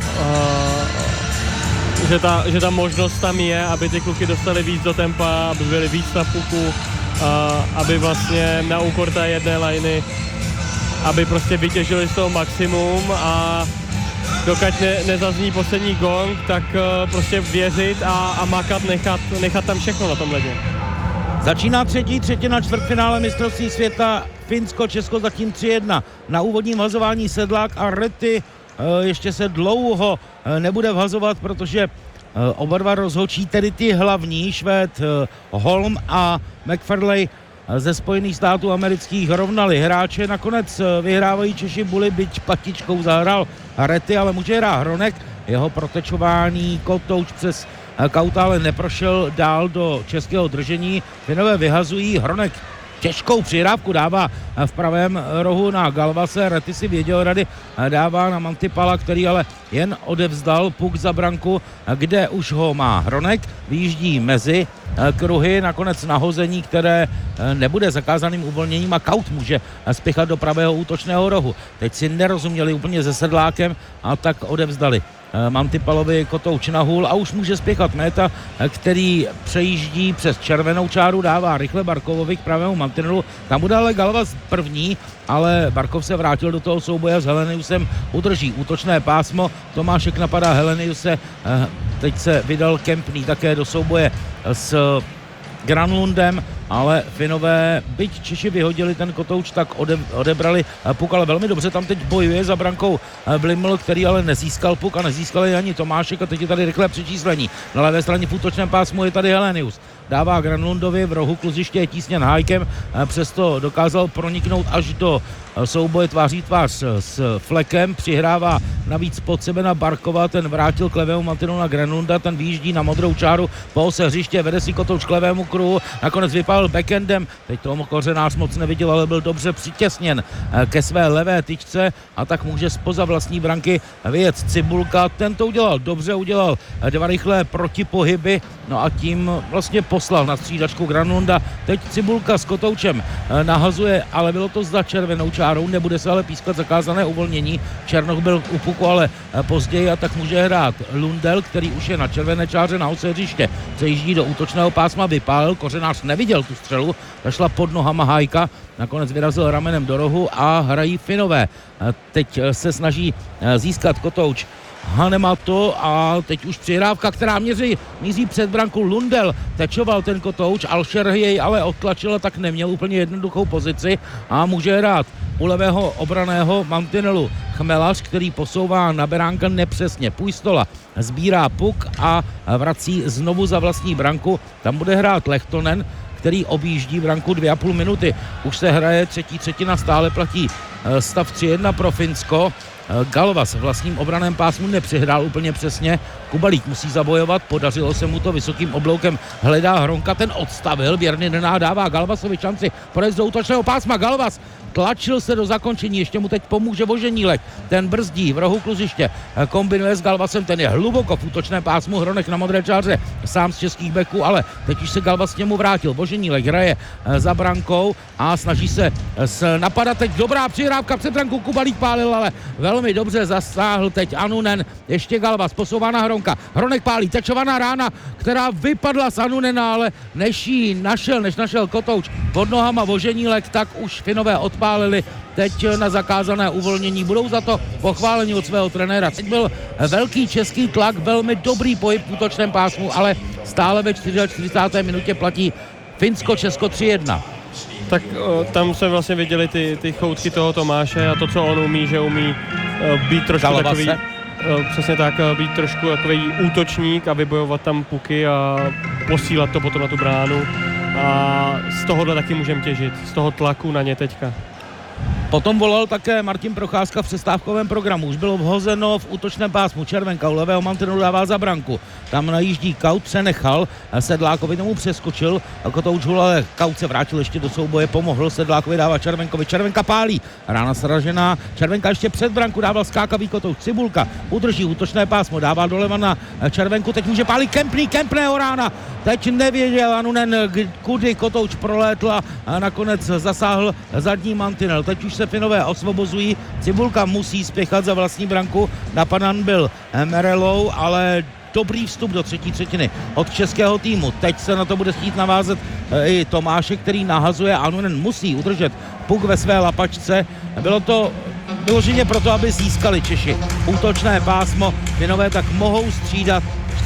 Že ta možnost tam je, aby ty kluky dostali víc do tempa, aby byli víc na puku, aby vlastně na úkor té jedné lajny, aby prostě vytěžili z toho maximum a dokud nezazní poslední gong, tak prostě věřit a makat, nechat tam všechno na tom ledě. Začíná třetí třetina čtvrtfinále mistrovství světa. Finsko, Česko zatím 3-1. Na úvodním vazování Sedlák a Rety ještě se dlouho nebude vhazovat, protože oba dva rozhodčí, tedy ty hlavní, Švéd Holm a McFarley ze Spojených států amerických, rovnali hráče. Nakonec vyhrávají Češi, Bully, byť patičkou zahrál Rety, ale může hrát Hronek. Jeho protečování kotouč přes kauta ale neprošel dál do českého držení. Finové vyhazují, Hronek těžkou přihrávku dává v pravém rohu na Galvase, Rety si věděl rady, dává na Mantipala, který ale jen odevzdal puk za branku, kde už ho má Hronek, vyjíždí mezi kruhy, nakonec nahození, které nebude zakázaným uvolněním a Kaut může spěchat do pravého útočného rohu. Teď si nerozuměli úplně se Sedlákem a tak odevzdali Mantipalovi kotouč na hůl a už může spěchat Méta, který přejíždí přes červenou čáru, dává rychle Barkovovi k pravému mantinelu. Tam bude ale Galvas první, ale Barkov se vrátil do toho souboje s Heleniusem, udrží útočné pásmo, Tomášek napadá Heleniuse, teď se vydal Kempný také do souboje s Granlundem, ale Finové, byť Češi vyhodili ten kotouč, tak odebrali puk, ale velmi dobře tam teď bojuje za brankou Bliml, který ale nezískal puk a nezískali ani Tomášek a teď je tady rychlé přečíslení. Na levé straně v útočném pásmu je tady Helenius. Dává Granlundovi, v rohu kluziště je tísněn Hájkem, přesto dokázal proniknout až do souboje tváří tvář s Fleckem, přihrává navíc pod sebe na Barkova, ten vrátil k levému mantinelu na Granlunda, ten vyjíždí na modrou čáru po ose hřiště, vede si kotouč k levému kruhu, nakonec vypálil backendem, teď toho Kořenář moc neviděl, ale byl dobře přitěsněn ke své levé tyčce a tak může zpoza vlastní branky vyjet Cibulka, ten to udělal, dobře udělal 2 rychlé protipohyby, no a tím vlastně poslal na střídačku Granlunda, teď Cibulka s kotoučem nahazuje, ale bylo to za červenou čárou, nebude se ale pískat zakázané uvolnění, Černoch byl u puku, ale později a tak může hrát Lundell, který už je na červené čáře na ose hřiště, přejíždí do útočného pásma, vypálil, Kořenář neviděl tu střelu, zašla pod nohama Hájka, nakonec vyrazil ramenem do rohu a hrají Finové. Teď se snaží získat kotouč Hanemato a teď už přihrávka, která míří před branku. Lundell tečoval ten kotouč, Alšer jej ale odtlačil, tak neměl úplně jednoduchou pozici a může hrát u levého obraného mantinelu Chmelař, který posouvá na beránka nepřesně. Pujstola sbírá puk a vrací znovu za vlastní branku. Tam bude hrát Lehtonen, který objíždí branku 2,5 minuty. Už se hraje třetí třetina, stále platí stav 3-1 pro Finsko. Galvas v vlastním obraném pásmu nepřihrál úplně přesně. Kubalík musí zabojovat, podařilo se mu to, vysokým obloukem hledá Hronka, ten odstavil, Běrny nenádává Galvasovi šanci projezd do útočného pásma. Galvas tlačil se do zakončení, ještě mu teď pomůže Voženílek, ten brzdí v rohu kluziště, kombinuje s Galvasem, ten je hluboko v útočném pásmu, Hronek na modré čáře sám z českých beků, ale teď už se Galvas k němu vrátil. Voženílek hraje za brankou a snaží se napadat, teď dobrá přihrávka před brankou, Kubalík pálil, ale velmi dobře zasáhl teď Anunen, ještě Galvas posouvá na Hronka, Hronek pálí, tečovaná rána, která vypadla z Anunena, ale než našel kotouč pod nohama Voženílek, tak už Finové odpálili teď na zakázané uvolnění. Budou za to pochváleni od svého trenéra. Teď byl velký český tlak, velmi dobrý pohyb v útočném pásmu, ale stále ve 44. minutě platí Finsko-Česko 3-1. Tak tam jsme vlastně viděli ty choutky toho Tomáše a to, co on umí, že umí být trošku takový, přesně tak, být trošku takový útočník a vybojovat tam puky a posílat to potom na tu bránu. A z tohohle taky můžeme těžit, z toho tlaku na ně teďka. Potom volal také Martin Procházka v přestávkovém programu. Už bylo vhozeno v útočném pásmu. Červenka u levého mantinelu dával za branku. Tam najíždí Kaut, přenechal Sedlákovi, tomu přeskočil. Kotouč hul, ale Kaut se vrátil ještě do souboje, pomohl Sedlákovi, dává Červenkovi. Červenka pálí, rána sražená. Červenka ještě před branku dával skákavý kotouč. Cibulka udrží útočné pásmo, dává doleva na Červenku. Teď může pálit Kempného rána. Teď nevěděl Anunen, kudy kotouč prolétl a nakonec zasáhl zadní mantinel. Teď už se Finové osvobozují. Cibulka musí spěchat za vlastní branku. Napadan byl Merelou, ale dobrý vstup do třetí třetiny od českého týmu. Teď se na to bude chtít navázat i Tomášek, který nahazuje. Anunen musí udržet puk ve své lapačce. Bylo to vyloženě proto, aby získali Češi útočné pásmo. Finové tak mohou střídat.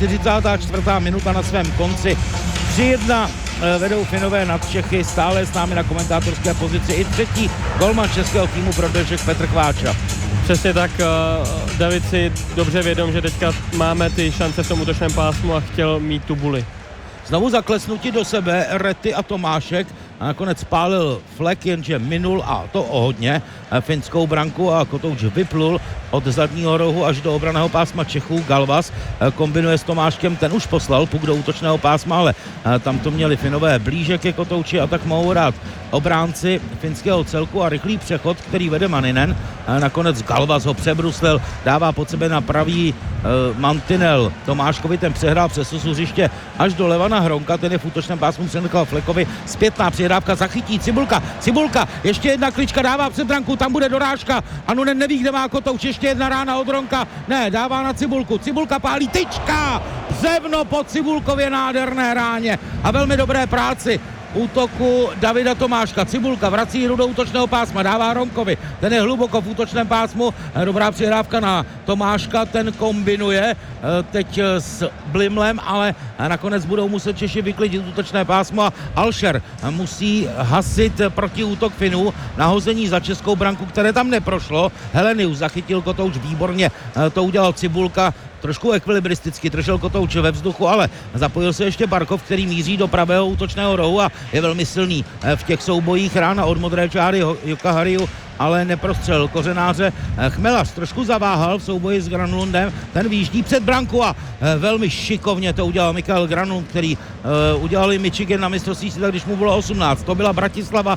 44. minuta na svém konci. 3-1 vedou Finové nad Čechy, stále s námi na komentátorské pozici i třetí golman českého týmu pro dnešek Petr Kváča. Přesně tak, David si dobře vědom, že teďka máme ty šance v tom útočném pásmu a chtěl mít tu buli. Znovu zaklesnutí do sebe Rety a Tomášek a nakonec pálil Fleck, jenže minul a to o hodně finskou branku a kotouč vyplul od zadního rohu až do obranného pásma Čechů. Galvas kombinuje s Tomáškem, ten už poslal puk do útočného pásma, ale tam to měli Finové blíže ke kotouči a tak mohou hrát obránci finského celku a rychlý přechod, který vede Maninen. Nakonec Galvas ho přebruslil, dává pod sebe na pravý mantinel Tomáškovi, ten přehrál přes osu hřiště až do leva na Hronka, ten je v útočném pásmu přenechal Fleckovi, zpětná přihrávka, zachytí Cibulka, ještě jedna klička dává před branku, tam bude dorážka, Anunen neví, kde má kotouč, ještě jedna rána od Hronka, ne, dává na Cibulka pálí, tyčka, břevno po Cibulkově nádherné ráně a velmi dobré práci útoku Davida Tomáška. Cibulka vrací hru do útočného pásma, dává Romkovi, ten je hluboko v útočném pásmu, dobrá přihrávka na Tomáška, ten kombinuje teď s Blimlem, ale nakonec budou muset Češi vyklidit útočné pásmo a Alšer musí hasit protiútok Finů, nahození za českou branku, které tam neprošlo. Helenius zachytil Kotouč výborně, to udělal Cibulka, trošku ekvilibristicky držel Kotouč ve vzduchu, ale zapojil se ještě Barkov, který míří do pravého útočného rohu a je velmi silný v těch soubojích. Rána od modré čáry Joka Hariu, ale neprostřelil Kořenáře. Chmelař trošku zaváhal v souboji s Granlundem, ten výjíždí před branku a velmi šikovně to udělal Mikael Granlund, který udělali Michigan na mistrovství světa, když mu bylo 18. To byla Bratislava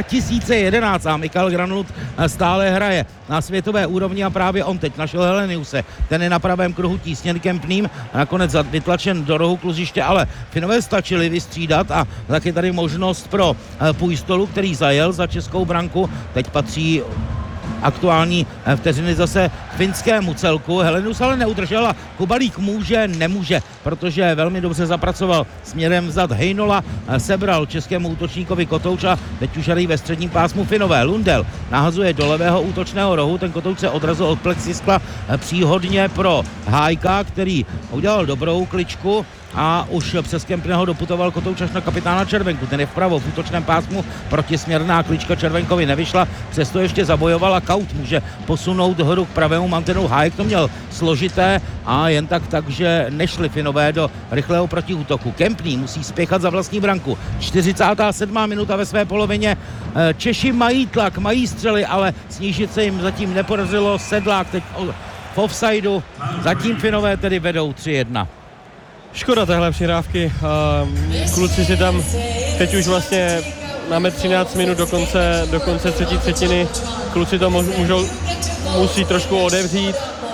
2011 a Mikael Granlund stále hraje na světové úrovni a právě on teď našel Heleniuse. Ten je na pravém kruhu tísněn Kempným, nakonec vytlačen do rohu kluziště, ale Finové stačili vystřídat a tak je tady možnost pro Puistolu, který zajel za českou branku. Teď patří aktuální vteřiny zase finskému celku. Helenius ale neudržel a Kubalík nemůže, protože velmi dobře zapracoval směrem vzad Heinola, sebral českému útočníkovi Kotouč a teď už hrají ve středním pásmu Finové. Lundell nahazuje do levého útočného rohu, ten Kotouč se odrazil od plexiskla příhodně pro Hájka, který udělal dobrou kličku a už přes Kempného doputoval Kotouč až na kapitána Červenku. Ten je vpravo v útočném pásmu, protisměrná klička Červenkovi nevyšla, přesto ještě zabojoval a Kaut může posunout hru k pravému mantenu. Hájek to měl složité a jen takže nešli Finové do rychlého protiútoku. Kempný musí spěchat za vlastní branku. 47. minuta ve své polovině. Češi mají tlak, mají střely, ale snížit se jim zatím nepodařilo. Sedlák teď v offsideu, zatím Finové tedy vedou 3-1. Škoda téhle přihrávky. Kluci si tam teď už vlastně máme 13 minut do konce třetí třetiny. Kluci to musí trošku odevřít,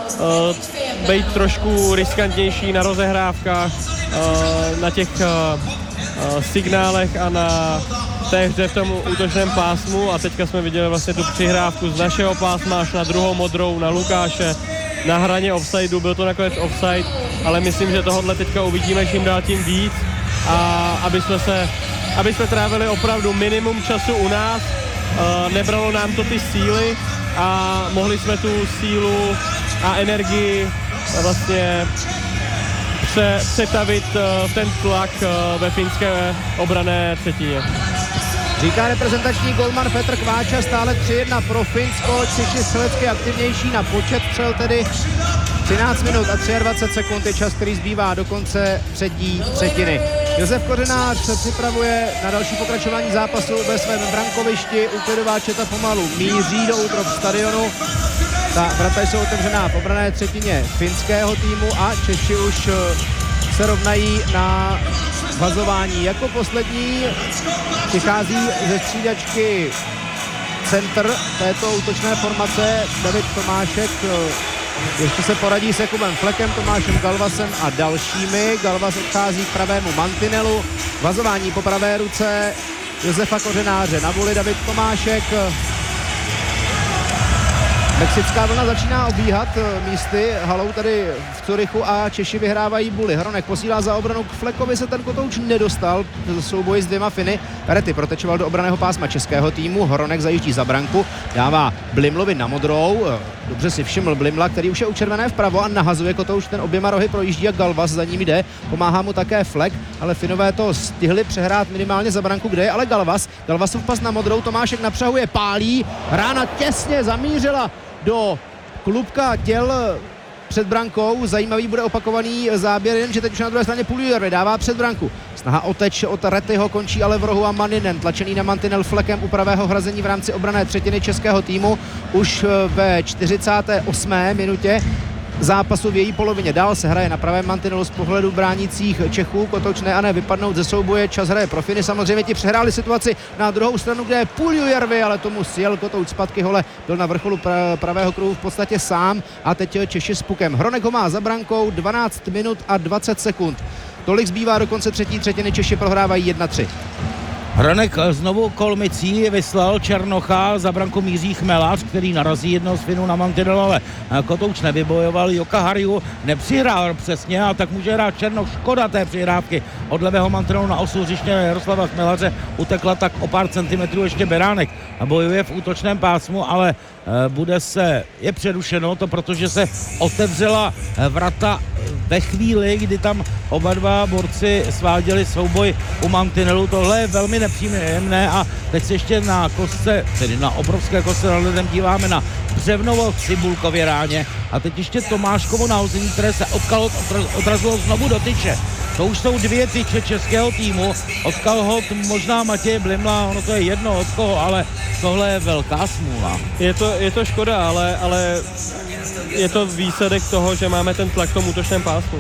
být trošku riskantnější na rozehrávkách, na těch signálech a na té hře v tom útočném pásmu. A teďka jsme viděli vlastně tu přihrávku z našeho pásma až na druhou modrou, na Lukáše, na hraně offsideu, byl to nakonec offside, ale myslím, že tohle teďka uvidíme čím dál tím víc a aby jsme trávili opravdu minimum času u nás, nebralo nám to ty síly a mohli jsme tu sílu a energii vlastně přetavit ten tlak ve finské obranné třetině. Říká reprezentační golman Petr Kváča, stále 3-1 pro Finsko, Češi střelecky aktivnější na počet střel, tedy 13 minut a 23 sekund je čas, který zbývá do konce třetí třetiny. Josef Kořenář se připravuje na další pokračování zápasu ve svém brankovišti, úklidová četa pomalu míří do útrop stadionu. Ta vrata jsou otevřená v obranné třetině finského týmu a Češi už se rovnají na vazování. Jako poslední přichází ze střídačky centr této útočné formace David Tomášek. Ještě se poradí s Jakubem Flekem, Tomášem Galvasem a dalšími. Galvas odchází k pravému mantinelu. Vazování po pravé ruce Josefa Kořenáře. Na vůli David Tomášek. Mexická vlna začíná obíhat místy halou tady v Curychu a Češi vyhrávají buly. Hronek posílá za obranu, k Flekovi se ten Kotouč nedostal v souboji s dvěma Finy. Rety protečoval do obranného pásma českého týmu, Hronek zajíždí za branku, dává Blimlovi na modrou, dobře si všiml Blimla, který už je u červené vpravo a nahazuje Kotouč, ten oběma rohy projíždí a Galvas za ním jde, pomáhá mu také Flek, ale Finové to stihli přehrát minimálně za branku, kde je ale Galvasův pas na modrou, Tomášek napřahuje, pálí, rána těsně zamířila do klubka těl před brankou. Zajímavý bude opakovaný záběr, jenže teď už na druhé straně Puljujärvi dává před branku. Snaha o teč od Retyho končí ale v rohu a Manninen, tlačený na mantinel Flekem u pravého hrazení v rámci obranné třetiny českého týmu už ve 48. minutě zápasu v její polovině. Dál se hraje na pravém mantinelu z pohledu bránících Čechů. Kotouč ne a ne vypadnout ze souboje. Čas hraje pro Finy. Samozřejmě ti přehráli situaci na druhou stranu, kde je Puljujärvi, ale tomu sjel Kotouč zpátky. Hole byl na vrcholu pravého kruhu v podstatě sám a teď Češi s pukem. Hronek ho má za brankou, 12 minut a 20 sekund. Tolik zbývá do konce třetí třetiny, Češi prohrávají 1-3. Hronek znovu Kolmicí vyslal Černocha, za branku míří Chmelař, který narazí jednoho z Finů na mantinel, ale Kotouč nevybojoval, Joka Harju nepřihrál přesně a tak může hrát Černoch. Škoda té přihrávky od levého mantinelu na osu hřiště Jaroslava Chmelaře, utekla tak o pár centimetrů ještě Beránek a bojuje v útočném pásmu, ale je přerušeno to, protože se otevřela vrata ve chvíli, kdy tam oba dva borci sváděli souboj u mantinelu. Tohle je velmi nepříjemné a teď se ještě na kostce, tedy na obrovské kostce nad ledem díváme na Břevnovo Cibulkově ráně a teď ještě Tomáškovo nahození, které se od kalhot odrazilo znovu do tyče. To už jsou 2 tyče českého týmu, od kalhot možná Matěj Blimla, ono to je jedno od koho, ale tohle je velká smůla. Je to škoda, ale je to výsledek toho, že máme ten tlak v tom útočném pásmu.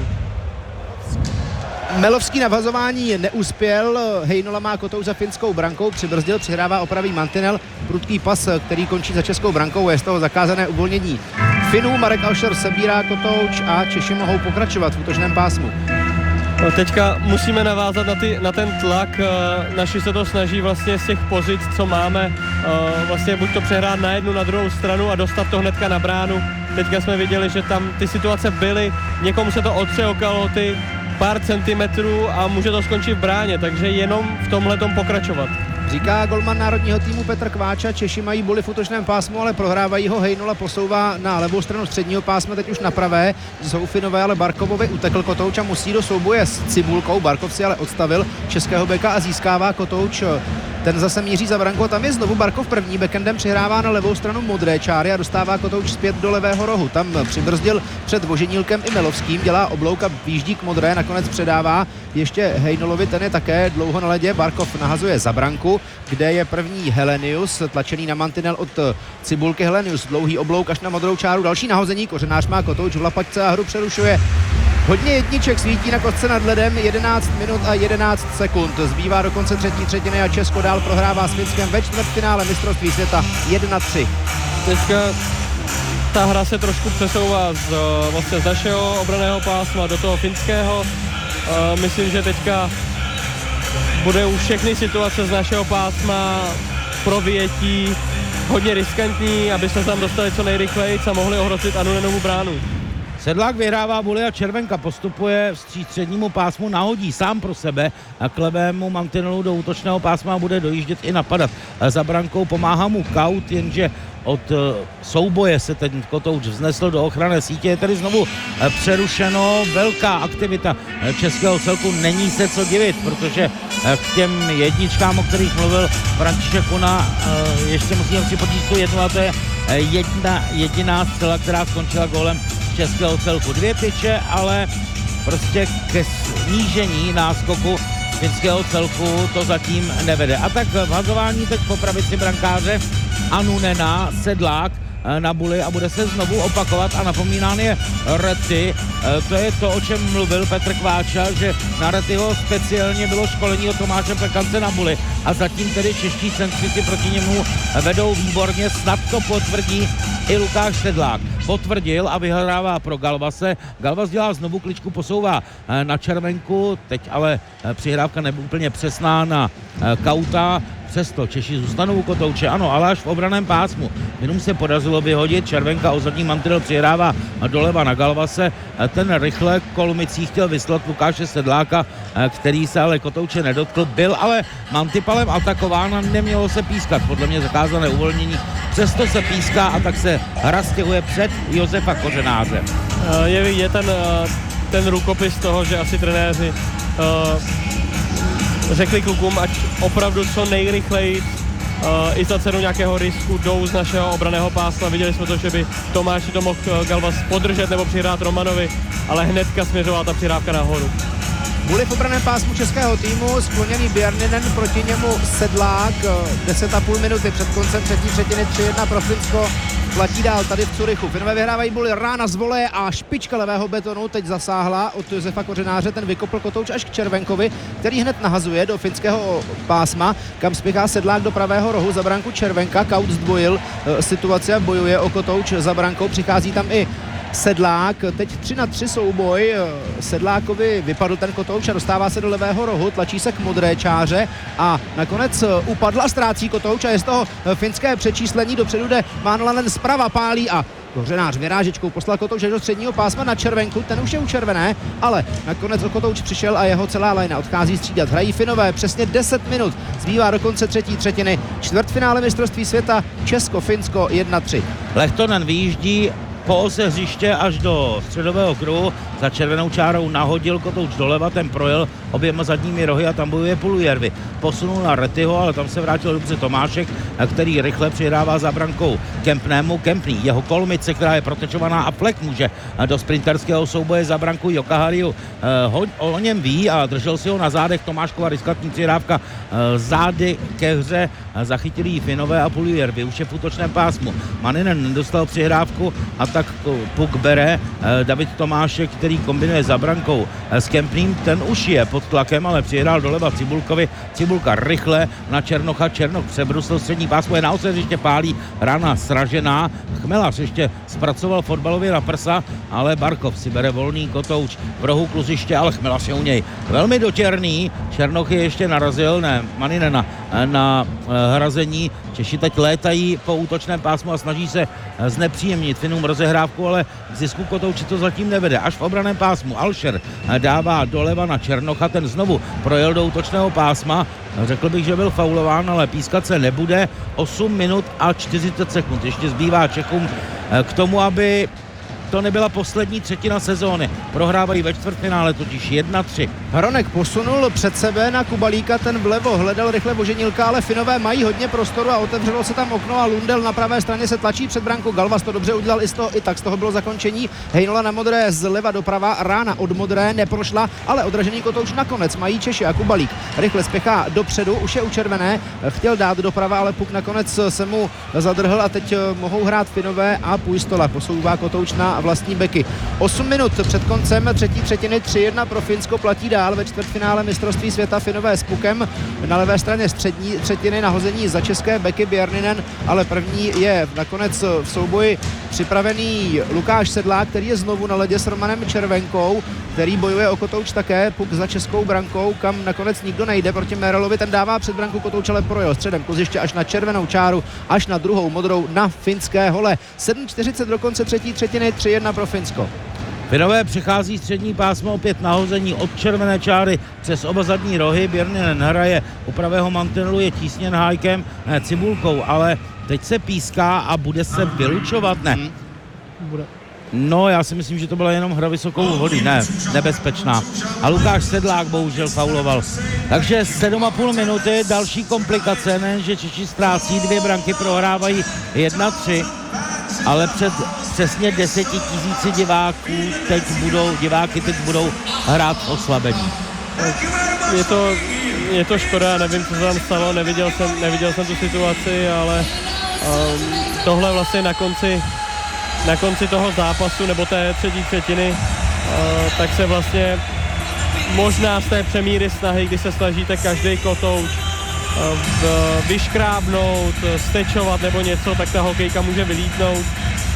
Melovský na vazování neuspěl, Hejnola má Kotouč za finskou brankou, přibrzdil, přihrává opravý mantinel, prudký pas, který končí za českou brankou, je z toho zakázané uvolnění Finů. Marek Alšer sebírá Kotouč a Češi mohou pokračovat v útočném pásmu. No teďka musíme navázat na ten tlak, naši se to snaží vlastně z těch pozic, co máme, vlastně buď to přehrát na jednu, na druhou stranu a dostat to hnedka na bránu. Teďka jsme viděli, že tam ty situace byly, někomu se to otře o kalhoty, pár centimetrů a může to skončit v bráně, takže jenom v tomhletom pokračovat. Říká golman národního týmu Petr Kváča, Češi mají boli v útočném pásmu, ale prohrávají ho, Hejnola posouvá na levou stranu středního pásma, teď už na pravé, jsou Finové, ale Barkovovi utekl Kotouč a musí do souboje s Cibulkou, Barkov si ale odstavil českého beka a získává Kotouč. Ten zase míří za brankou, tam je znovu Barkov první, backendem přihrává na levou stranu modré čáry a dostává Kotouč zpět do levého rohu. Tam přibrzdil před Voženílkem i Melovským, dělá oblouk a výjíždí k modré, nakonec předává ještě Hejnolovi, ten je také dlouho na ledě, Barkov nahazuje za branku, kde je první Helenius, tlačený na mantinel od Cibulky. Helenius, dlouhý oblouk až na modrou čáru, další nahození, Kořenář má Kotouč v lapačce a hru přerušuje. Hodně jedniček svítí na kostce nad ledem, 11 minut a 11 sekund. Zbývá do konce třetí třetiny a Česko dál prohrává s Finskem ve čtvrtfinále mistrovství světa 1-3. Teďka ta hra se trošku přesouvá vlastně z našeho obranného pásma do toho finského. Myslím, že teďka bude už všechny situace z našeho pásma pro vyjetí hodně riskantní, aby se tam dostali co nejrychleji a mohli ohrozit Anunenovu bránu. Sedlák vyhrává boli a Červenka postupuje vstříc střednímu pásmu, nahodí sám pro sebe a k levému mantinelu do útočného pásma bude dojíždět i napadat. Za brankou pomáhá mu Kaut, jenže od souboje se ten Kotouč vznesl do ochranné sítě. Je tady znovu přerušeno, velká aktivita českého celku, není se co divit, protože k těm jedničkám, o kterých mluvil František Kuna, ještě musíme připočíst tu jednu a to je jediná střela, která skončila gólem českého celku. 2 tyče, ale prostě ke snížení náskoku finského celku to zatím nevede. A tak v hazování teď po pravici brankáře Anunena Sedlák na buli a bude se znovu opakovat a napomínán je Rety. To je to, o čem mluvil Petr Kváča, že na Retyho speciálně bylo školení od Tomáše Pekance na buli a zatím tedy čeští centřici proti němu vedou výborně, snad to potvrdí i Lukáš Sedlák. Potvrdil a vyhrává pro Galvase. Galvas dělá znovu kličku, posouvá na Červenku, teď ale přihrávka nebyla úplně přesná na Kauta. Přesto Češi zůstanou u Kotouče, ano, ale až v obraném pásmu. Jenom se podařilo vyhodit, Červenka o zadní mantinel přihrává doleva na Galvase. Ten rychle Kolmicí chtěl vyslat Lukáše Sedláka, který se ale Kotouče nedotkl. Byl ale Mantipalem atakován a nemělo se pískat. Podle mě zakázané uvolnění. Přesto se píská a tak se hra stěhuje před Josefa Kořenáře. Je ten rukopis toho, že asi trenéři řekli klukům, ať opravdu co nejrychleji i za cenu nějakého risku jdou z našeho obranného pásma. Viděli jsme to, že by Tomáši to mohl Galvas podržet nebo přihrát Romanovi, ale hnedka směřovala ta přihrávka nahoru. Buli v obraném pásmu českého týmu, skloněný Bjarninen, proti němu Sedlák, 10,5 minuty před koncem třetí třetiny, 3-1 pro Finsko. Platí dál tady v Curychu. Finové vyhrávají buli, rána z voleje a špička levého betonu teď zasáhla od Josefa Kořenáře, ten vykopl Kotouč až k Červenkovi, který hned nahazuje do finského pásma, kam spěchá Sedlák do pravého rohu za branku Červenka. Kaut zdvojil situaci a bojuje o Kotouč za brankou, přichází tam i Sedlák, teď 3-3 souboj, Sedlákovi vypadl ten kotouč a dostává se do levého rohu, tlačí se k modré čáře a nakonec upadl a ztrácí kotouč a je z toho finské přečíslení, dopředu jde Manlanen zprava, pálí a Kořenář vyrážečkou poslal kotouč do středního pásma na červenku, ten už je u červené, ale nakonec o kotouč přišel a jeho celá lajna odchází střídat. Hrají Finové přesně 10 minut, zbývá do konce třetí třetiny. Čtvrtfinále mistrovství světa Česko-Finsko 1-3. Lehtonen vyjíždí po ose hřiště až do středového kruhu, za červenou čárou nahodil kotouč doleva, ten projel oběma zadními rohy a tam bojuje Pulujärvi. Posunul na Rettyho, ale tam se vrátil dobře Tomášek, který rychle přihrává za brankou Kempnému. Kempný, jeho kolmice, která je protečovaná a Flek může do sprinterského souboje za branku Jokahariu. O něm ví a držel si ho na zádech. Tomáškova riskantní přihrávka zády ke hře, zachytili ji Finové a Pulujärvi už je v útočném pásmu. Maninen nedostal přihrávku a tak puk bere David Tomášek, který kombinuje za brankou s Kempným, ten už je pod tlakem, ale přihrál doleva Cibulkovi, Cibulka rychle na Černocha, Černoch přebrusil střední pásmo, je na ose hřiště, pálí, rána sražená, Chmelař ještě zpracoval fotbalově na prsa, ale Barkov si bere volný kotouč v rohu kluziště, ale Chmelař je u něj velmi dotěrný, Černoch je ještě narazil, Maninena na hrazení, Češi teď létají po útočném pásmu a snaží se znepříjemnit Finům rozehrávku, ale k zisku kotouči to zatím nevede. Až v obraném pásmu Alšer dává doleva na Černocha, ten znovu projel do útočného pásma. Řekl bych, že byl faulován, ale pískat se nebude. 8 minut a 40 sekund. Ještě zbývá Čechům k tomu, aby to nebyla poslední třetina sezóny. Prohrávají ve čtvrtfinále totiž 1-3. Hronek posunul před sebe na Kubalíka, ten vlevo hledal rychle Voženilka, ale Finové mají hodně prostoru a otevřelo se tam okno a Lundell na pravé straně se tlačí před branku. Galvas to dobře udělal, i tak z toho bylo zakončení. Hejnola na modré zleva doprava, rána od modré neprošla, ale odražený kotouč nakonec mají Češi a Kubalík rychle spěchá dopředu, už je u červené, chtěl dát doprava, ale puk nakonec se mu zadrhl a teď mohou hrát Finové a Puistola posouvá kotouč na vlastní beky. 8 minut před koncem třetí třetiny, 3-1 pro Finsko, platí dál ve čtvrtfinále mistrovství světa Finové s pukem na levé straně střední třetiny, nahození za české beky Bjarninen, ale první je nakonec v souboji připravený Lukáš Sedlák, který je znovu na ledě s Romanem Červenkou, který bojuje o kotouč také, puk za českou brankou, kam nakonec nikdo nejde proti Merelovi, ten dává před branku kotouč, ale projel středem kluziště až na červenou čáru, až na druhou modrou na finské hole. 7:40 do konce třetí třetiny, 3-1 pro Finsko. Finové přechází střední pásmo opět nahození od červené čáry přes oba zadní rohy. Bjarninen hraje u pravého mantinelu, je tísněn Hájkem, ne Cibulkou, ale teď se píská a bude se vylučovat, ne? No, já si myslím, že to byla jenom hra vysokou vody, ne, nebezpečná. A Lukáš Sedlák bohužel fauloval. Takže 7,5 minuty, další komplikace, nejenže Češi ztrácí 2 branky, prohrávají 1-3, ale před přesně 10 000 diváků diváky teď budou hrát v oslabení. Je to škoda, nevím, co se tam stalo, neviděl jsem tu situaci, ale tohle vlastně na konci toho zápasu nebo té třetí třetiny, tak se vlastně možná z té přemíry snahy, kdy se snažíte každý kotouč vyškrábnout, stečovat nebo něco, tak ta hokejka může vylítnout.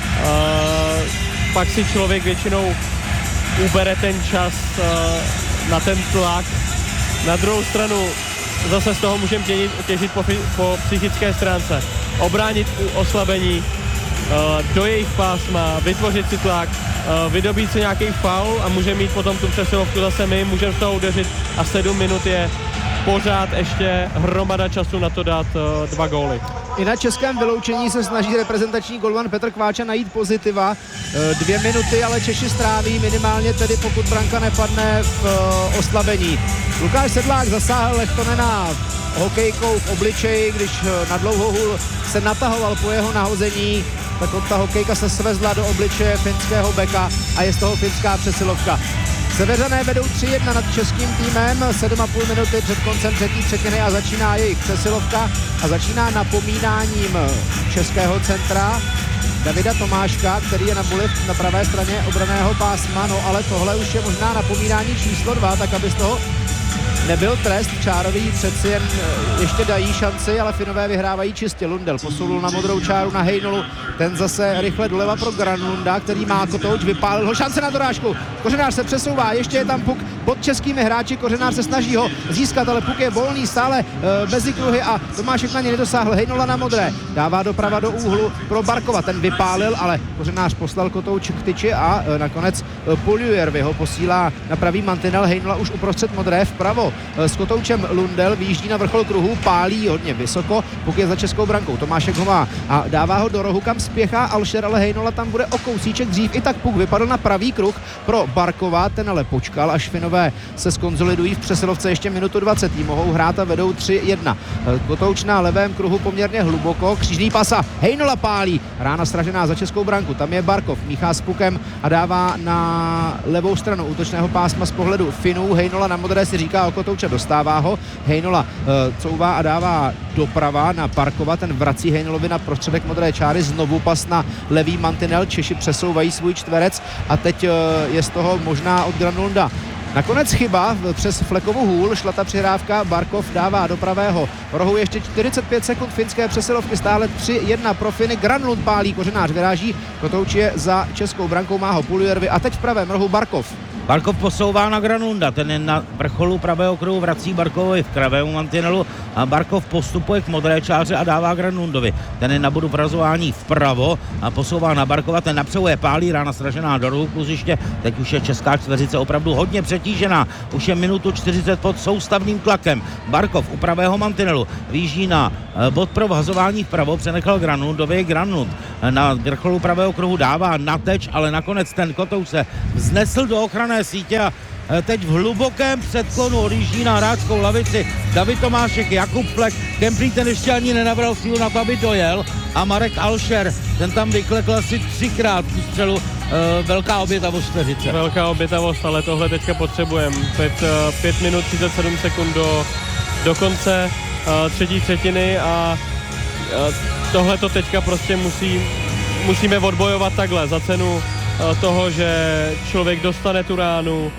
Pak si člověk většinou ubere ten čas na ten tlak. Na druhou stranu zase z toho můžeme těžit po psychické stránce. Obránit oslabení, do jejich pásma, vytvořit si tlak, vydobít si nějaký faul a můžeme mít potom tu přesilovku zase my, můžeme z toho udeřit a 7 minut je pořád ještě hromada času na to dát 2 góly. I na českém vyloučení se snaží reprezentační golman Petr Kváča najít pozitiva. 2 minuty, ale Češi stráví minimálně tedy, pokud branka nepadne v oslabení. Lukáš Sedlák zasáhl Lehtonena hokejkou v obličeji, když na dlouhou hůl se natahoval po jeho nahození, tak ta hokejka se svezla do obličeje finského beka a je z toho finská přesilovka. Seveřané vedou 3-1 nad českým týmem, 7,5 minuty před koncem třetí třetiny a začíná jejich přesilovka a začíná napomínáním českého centra Davida Tomáška, který je na buli na pravé straně obranného pásma, no ale tohle už je možná napomínání číslo 2, tak aby z toho nebyl trest, Čároví přeci jen ještě dají šanci, ale Finové vyhrávají čistě. Lundel posunul na modrou čáru na Hejnolu, ten zase rychle doleva pro Granlunda, který má Kotouč, vypálil ho, šance na dorážku. Kořenář se přesouvá, ještě je tam puk pod českými hráči, Kořenář se snaží ho získat, ale puk je volný stále mezi kruhy a Tomášek na ně nedosáhl. Hejnola na modré, dává doprava do úhlu pro Barkova, ten vypálil, ale Kořenář poslal Kotouč k tyči a nakonec Puljujärvi ho posílá na pravý mantinel. Hejnola už uprostřed modré vpravo s Kotoučem. Lundel vyjíždí na vrchol kruhu, pálí hodně vysoko, puk je za českou brankou, Tomášek ho má a dává ho do rohu, kam spěchá Alšer, ale Hejnola tam bude o kousíček dřív. I tak puk vypadl na pravý kruh pro Barkova, ten ale počkal, až Finové se skonzolidují v přesilovce, ještě minutu 20. Mohou hrát a vedou 3-1. Kotouč na levém kruhu poměrně hluboko, křížný pasa, Hejnola pálí, rána sražená za českou branku, tam je Barkov, míchá s pukem a dává na levou stranu útočného pásma z pohledu Finů. Hejnola na modré si říká o Kotouče, dostává ho, Hejnola couvá a dává doprava na Barkova, ten vrací Hejnolovi na prostředek modré čáry, znovu pas na levý mantinel, Češi přesouvají svůj čtverec a teď je z toho možná od Granlunda nakonec chyba přes flekovou hůl, šla ta přihrávka, Barkov dává do pravého rohu, ještě 45 sekund finské přesilovky, stále 3-1 pro Finy, Granlund pálí, Kořenář vyráží, Kotouč je za českou brankou, má ho Puljujärvi a teď v pravém rohu Barkov. Barkov posouvá na Granlunda, ten je na vrcholu pravého kruhu, vrací Barkovovi v kravému mantinelu a Barkov postupuje k modré čáře a dává Granlundovi. Ten je na bodu vrazování vpravo a posouvá na Barkova, ten napřehuje, pálí, rána sražená do rohu kluziště, teď už je česká čtveřice opravdu hodně přetížená, už je minutu 40 pod soustavným tlakem. Barkov u pravého mantinelu vyjíždí na bod pro vhazování vpravo, přenechal Granlundovi, Granlund na vrcholu pravého kruhu dává na teč, ale nakonec ten Kotouč se vznesl do ochranné sítě a teď v hlubokém předklonu odjíždí na hráčskou lavici David Tomášek, Jakub Flek, Kemplík ten ještě ani nenabral sílu na to, aby dojel a Marek Alšer, ten tam vyklekl asi 3krát tu střelu, velká obětavost čtveřice. Velká obětavost, ale tohle teďka potřebujeme. 5 minut 37 sekund do konce třetí třetiny a tohle to teďka prostě musíme odbojovat takhle za cenu toho, že člověk dostane tu ránu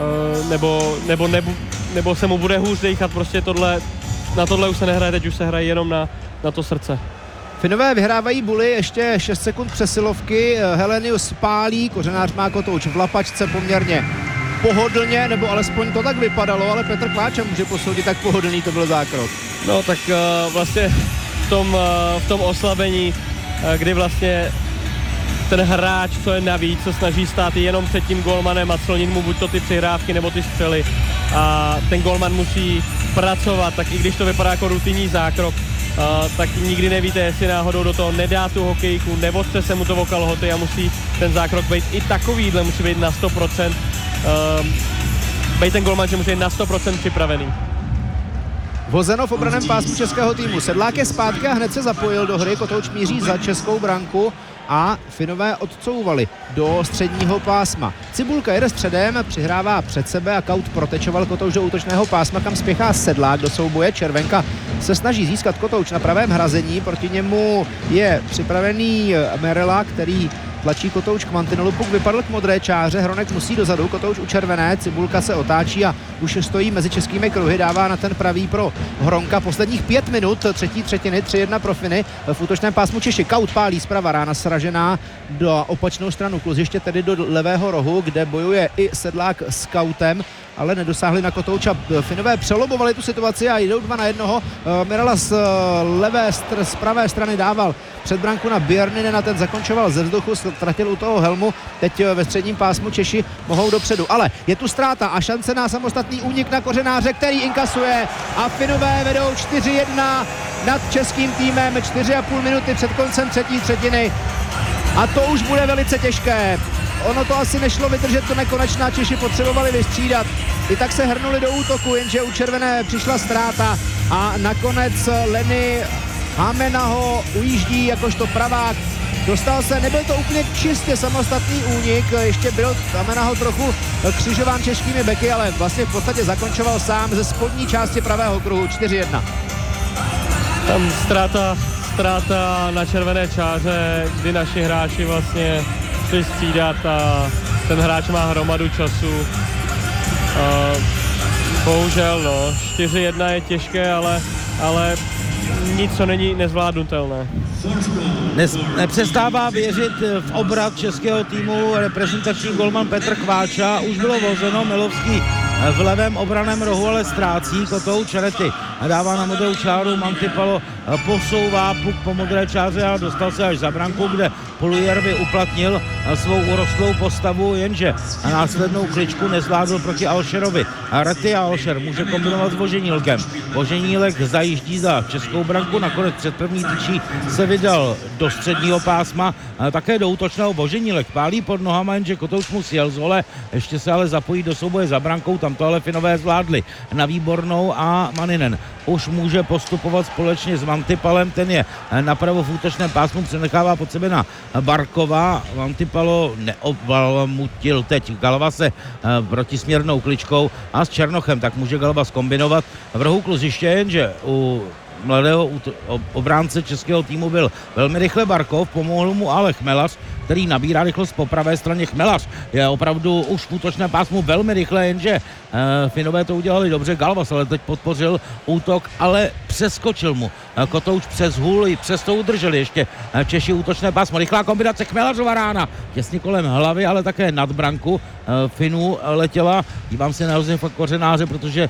nebo se mu bude hůř dýchat, prostě na tohle už se nehraje, teď už se hraje jenom na to srdce. Finové vyhrávají buly, ještě 6 sekund přesilovky, Helenius pálí, Kořenář má Kotouč v lapačce poměrně pohodlně, nebo alespoň to tak vypadalo, ale Petr Kváča může posoudit, tak pohodlný to byl zákrok. No tak vlastně v tom oslabení, kdy vlastně ten hráč, co je navíc, se snaží stát jenom před tím golmanem a clonit mu buď to ty přihrávky nebo ty střely a ten golman musí pracovat, tak i když to vypadá jako rutinní zákrok, tak nikdy nevíte, jestli náhodou do toho nedá tu hokejku, nevodce se mu to o kalhoty a musí ten zákrok být i takovýhle, musí být na 100%, být ten golman, že musí být na 100% připravený. Vozeno v obraném pásmu českého týmu. Sedlák je zpátky a hned se zapojil do hry, Kotouč míří za českou branku a Finové odcouvali do středního pásma. Cibulka jede středem, přihrává před sebe a Kaut protečoval Kotouč do útočného pásma, kam spěchá Sedlák do souboje. Červenka se snaží získat Kotouč na pravém hrazení, proti němu je připravený Merela, který tlačí Kotouč k mantinelu, puk vypadl k modré čáře, Hronek musí dozadu, Kotouč u červené, Cibulka se otáčí a už stojí mezi českými kruhy, dává na ten pravý pro Hronka. Posledních 5 minut třetí třetiny, 3-1 pro Finy. V útočném pásmu Češi, Kaut pálí zprava, rána sražená do opačnou stranu kluziště, tedy do levého rohu, kde bojuje i Sedlák s Kautem, ale nedosáhli na Kotouča. Finové přelobovali tu situaci a jdou 2-1. Merela z pravé strany dával před branku na Björninen, ten zakončoval ze vzduchu, ztratil u toho helmu. Teď ve středním pásmu Češi mohou dopředu, ale je tu ztráta a šance na samostatný únik na Kořenáře, který inkasuje a Finové vedou 4-1 nad českým týmem, 4,5 minuty před koncem třetí třetiny a to už bude velice těžké. Ono to asi nešlo vydržet to nekonečná, Češi potřebovali vystřídat. I tak se hrnuli do útoku, jenže u červené přišla ztráta a nakonec Lenny Hamena ho ujíždí jakožto pravák. Dostal se, nebyl to úplně čistě samostatný únik, ještě byl Hamena ho trochu křižován českými beky, ale vlastně v podstatě zakončoval sám ze spodní části pravého kruhu 4-1. Tam ztráta na červené čáře, kdy naši hráči vlastně šli střídat a ten hráč má hromadu času. Bohužel, no. 4-1 je těžké, ale nic, co není nezvládnutelné. Nepřestává věřit v obrat českého týmu reprezentační golman Petr Kváča. Už bylo vozeno, Milovský v levém obraném rohu, ale ztrácí. Kotouč Rety dává na modrou čáru, Mantipalo posouvá puk po modré čáře a dostal se až za branku, kde Puljujarvi uplatnil svou urostlou postavu, jenže následnou kličku nezvládl proti Alšerovi. Rety a Alšer může kombinovat s Voženílkem. Voženílek zajíždí za českou branku, nakonec před první tyčí se vydal do středního pásma, také do útočného. Voženílek pálí pod nohama, jenže Kotouč mu sjel z hole, ještě se ale zapojí do souboje za brankou, tam to ale Finové zvládli na Výbornou a Maninen už může postupovat společně s Mantipalem, ten je napravo v útočném pásmu, přenechává pod sebe na Barkova. Mantipalo neobvalmutil teď Galvase protisměrnou kličkou a s Černochem, tak může Galvas kombinovat v rohu kluziště, jenže u mladého obránce českého týmu byl velmi rychle Barkov, pomohl mu ale Chmelař, který nabírá rychlost po pravé straně. Chmelař je opravdu už v útočném pásmu velmi rychle, jenže Finové to udělali dobře. Galvas ale teď podpořil útok, ale přeskočil mu Kotouč přes hůl, i přes to udrželi ještě Češi útočné pásmo. Rychlá kombinace Chmelařova rána, těsně kolem hlavy, ale také nad branku Finů letěla. Dívám se na Josefa Kořenáře, protože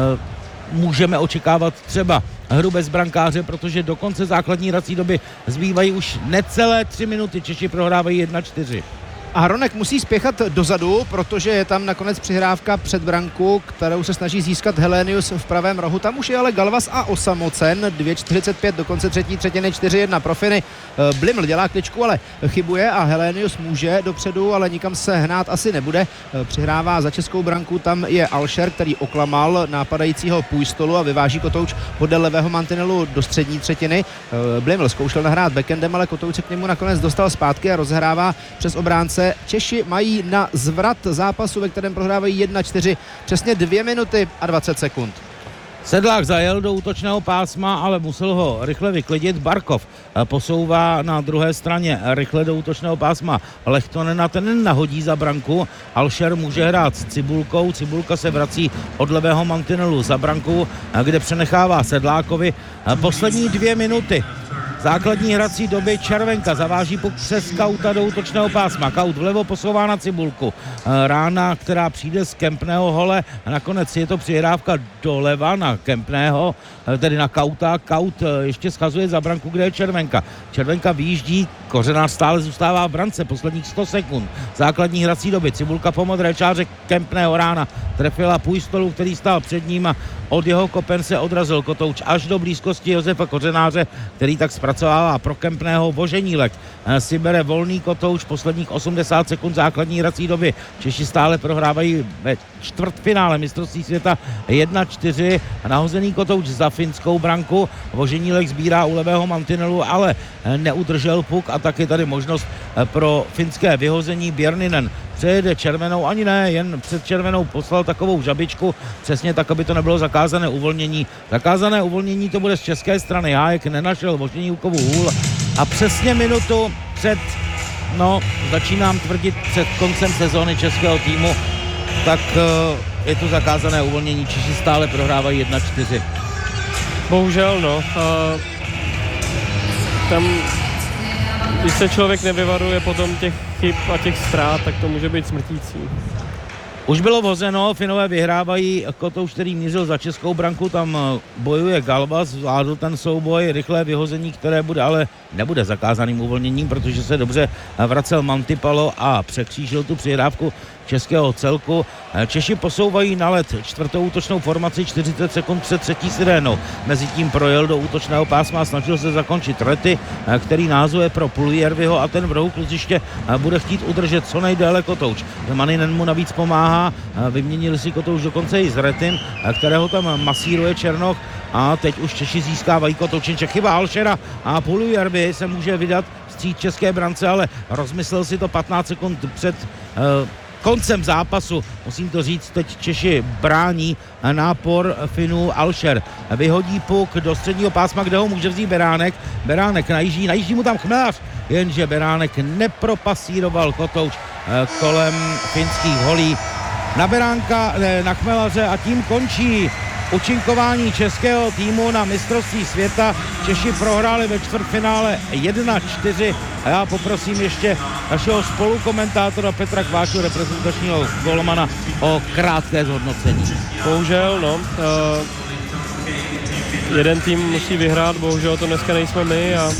můžeme očekávat třeba hru bez brankáře, protože do konce základní hrací doby zbývají už necelé 3 minuty. Češi prohrávají 1-4. A Hronek musí spěchat dozadu, protože je tam nakonec přihrávka před branku, kterou se snaží získat Helenius v pravém rohu. Tam už je ale Galvas a osamocen. 2:45 do konce třetí třetiny, 4-1 pro Finy. Bliml dělá kličku, ale chybuje a Helenius může dopředu, ale nikam se hnát asi nebude. Přihrává za českou branku, tam je Alšer, který oklamal nápadajícího Pujstolu a vyváží Kotouč podél levého mantinelu do střední třetiny. Bliml zkoušel nahrát backendem, ale Kotouč se k němu nakonec dostal zpátky a rozhrává přes obránce. Češi mají na zvrat zápasu, ve kterém prohrávají 1-4, přesně 2 minuty a 20 sekund. Sedlák zajel do útočného pásma, ale musel ho rychle vyklidit. Barkov posouvá na druhé straně rychle do útočného pásma Lechtonena, ten nahodí za branku. Alšer může hrát s Cibulkou, Cibulka se vrací od levého mantinelu za branku, kde přenechává Sedlákovi poslední 2 minuty základní hrací doby. Červenka zaváží puk přes Kauta do útočného pásma. Kaut vlevo posouvá na Cibulku. Rána, která přijde z Kempného hole. Nakonec je to přihrávka doleva na Kempného, tedy na Kauta. Kaut ještě schazuje za branku, kde je Červenka. Červenka vyjíždí, Kořenář stále zůstává v brance posledních 100 sekund základní hrací doby. Cibulka po modré čáře Kempného, rána trefila Pujstolu, který stál před ním a od jeho kopen se odrazil Kotouč až do blízkosti Josefa Kořenáře, který tak zpracovává pro Kempného. Voženílek si bere volný Kotouč, posledních 80 sekund základní hrací doby. Češi stále prohrávají ve čtvrtfinále mistrovství světa 1-4. Nahozený Kotouč za finskou branku. Voženílek sbírá u levého mantinelu, ale neudržel puk a tak je tady možnost pro finské vyhození. Bjerninen přejede červenou, ani ne, jen před červenou poslal takovou žabičku, přesně tak, aby to nebylo zakázané uvolnění. Zakázané uvolnění to bude z české strany. Hájek nenašel Voženílkovu hůl a přesně minutu před, začínám tvrdit, před koncem sezóny českého týmu, tak je tu zakázané uvolnění. Češi stále prohrávají 1-4. Bohužel, tam, když se člověk nevyvaruje potom těch chyb a těch ztrát, tak to může být smrtící. Už bylo vozeno, Finové vyhrávají. Kotouč, který mířil za českou branku, tam bojuje Galvas, zvládl ten souboj, rychlé vyhození, které bude, ale nebude zakázaným uvolněním, protože se dobře vracel Mantipalo a překřížil tu přihrávku českého celku. Češi posouvají na led čtvrtou útočnou formaci 40 sekund před třetí sirénou. Mezitím projel do útočného pásma a snažil se zakončit Rety, který názuje pro Puljujarviho a ten v rohu kluziště bude chtít udržet co nejdéle Kotouč. Maninen mu navíc pomáhá, vyměnili si Kotouč dokonce i s Retym, kterého tam masíruje Černoch a teď už Češi získávají Kotoučenče. Chyba Alšera a Puljujarvi se může vydat vstříc české brance, ale rozmyslel si to 15 sekund před koncem zápasu. Musím to říct, teď Češi brání nápor Finů. Alšer vyhodí puk do středního pásma, kde ho může vzít Beránek. Beránek najíždí mu tam Chmelař, jenže Beránek nepropasíroval Kotouč kolem finských holí. na Beránka, na Chmelaře a tím končí účinkování českého týmu na mistrovství světa. Češi prohráli ve čtvrtfinále 1-4 a já poprosím ještě našeho spolukomentátora Petra Kváču, reprezentačního golmana, o krátké zhodnocení. Bohužel, no. Jeden tým musí vyhrát, bohužel to dneska nejsme my a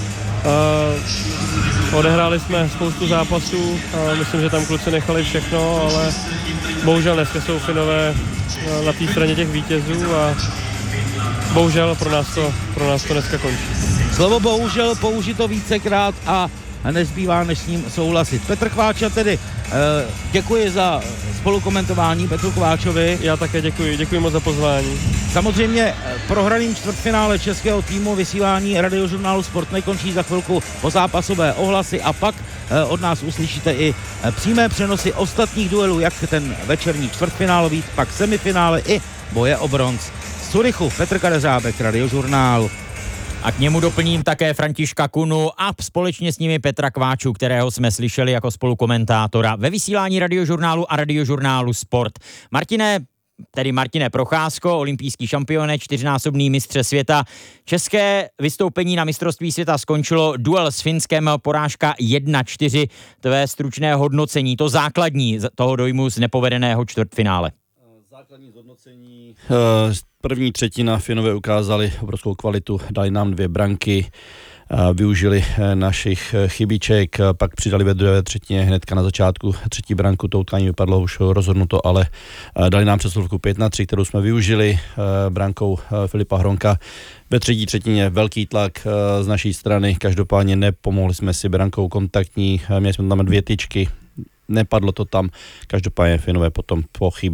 odehráli jsme spoustu zápasů a myslím, že tam kluci nechali všechno, ale bohužel dneska jsou Finové na té straně těch vítězů a bohužel pro nás to dneska končí. Slovo bohužel použito vícekrát a nezbývá než s ním souhlasit. Petr Kváča tedy děkuji za spolukomentování Petru Kváčovi. Já také děkuji moc za pozvání. Samozřejmě prohraným čtvrtfinále českého týmu vysílání Radiožurnálu Sport nekončí, za chvilku pozápasové ohlasy a pak od nás uslyšíte i přímé přenosy ostatních duelů, jak ten večerní čtvrtfinálový, pak semifinále i boje o bronz. Z Curychu Petr Kadeřábek, Radiožurnál. A k němu doplním také Františka Kunu a společně s nimi Petra Kváču, kterého jsme slyšeli jako spolukomentátora ve vysílání Radiožurnálu a Radiožurnálu Sport. Martine Procházko, olympijský šampione, 4násobný mistře světa. České vystoupení na mistrovství světa skončilo duel s Finskem, porážka 1-4. Tvé stručné hodnocení, to základní toho dojmu z nepovedeného čtvrtfinále. Základní zhodnocení. První třetina Finové ukázali obrovskou kvalitu, dali nám 2 branky, využili našich chybiček, pak přidali ve druhé třetině hnedka na začátku třetí branku, to utkání vypadlo už rozhodnuto, ale dali nám přesilovku 5-3, kterou jsme využili brankou Filipa Hronka. Ve třetí třetině velký tlak z naší strany, každopádně nepomohli jsme si brankou kontaktní, měli jsme tam 2 tyčky, nepadlo to tam, každopádně Finové potom pochybili.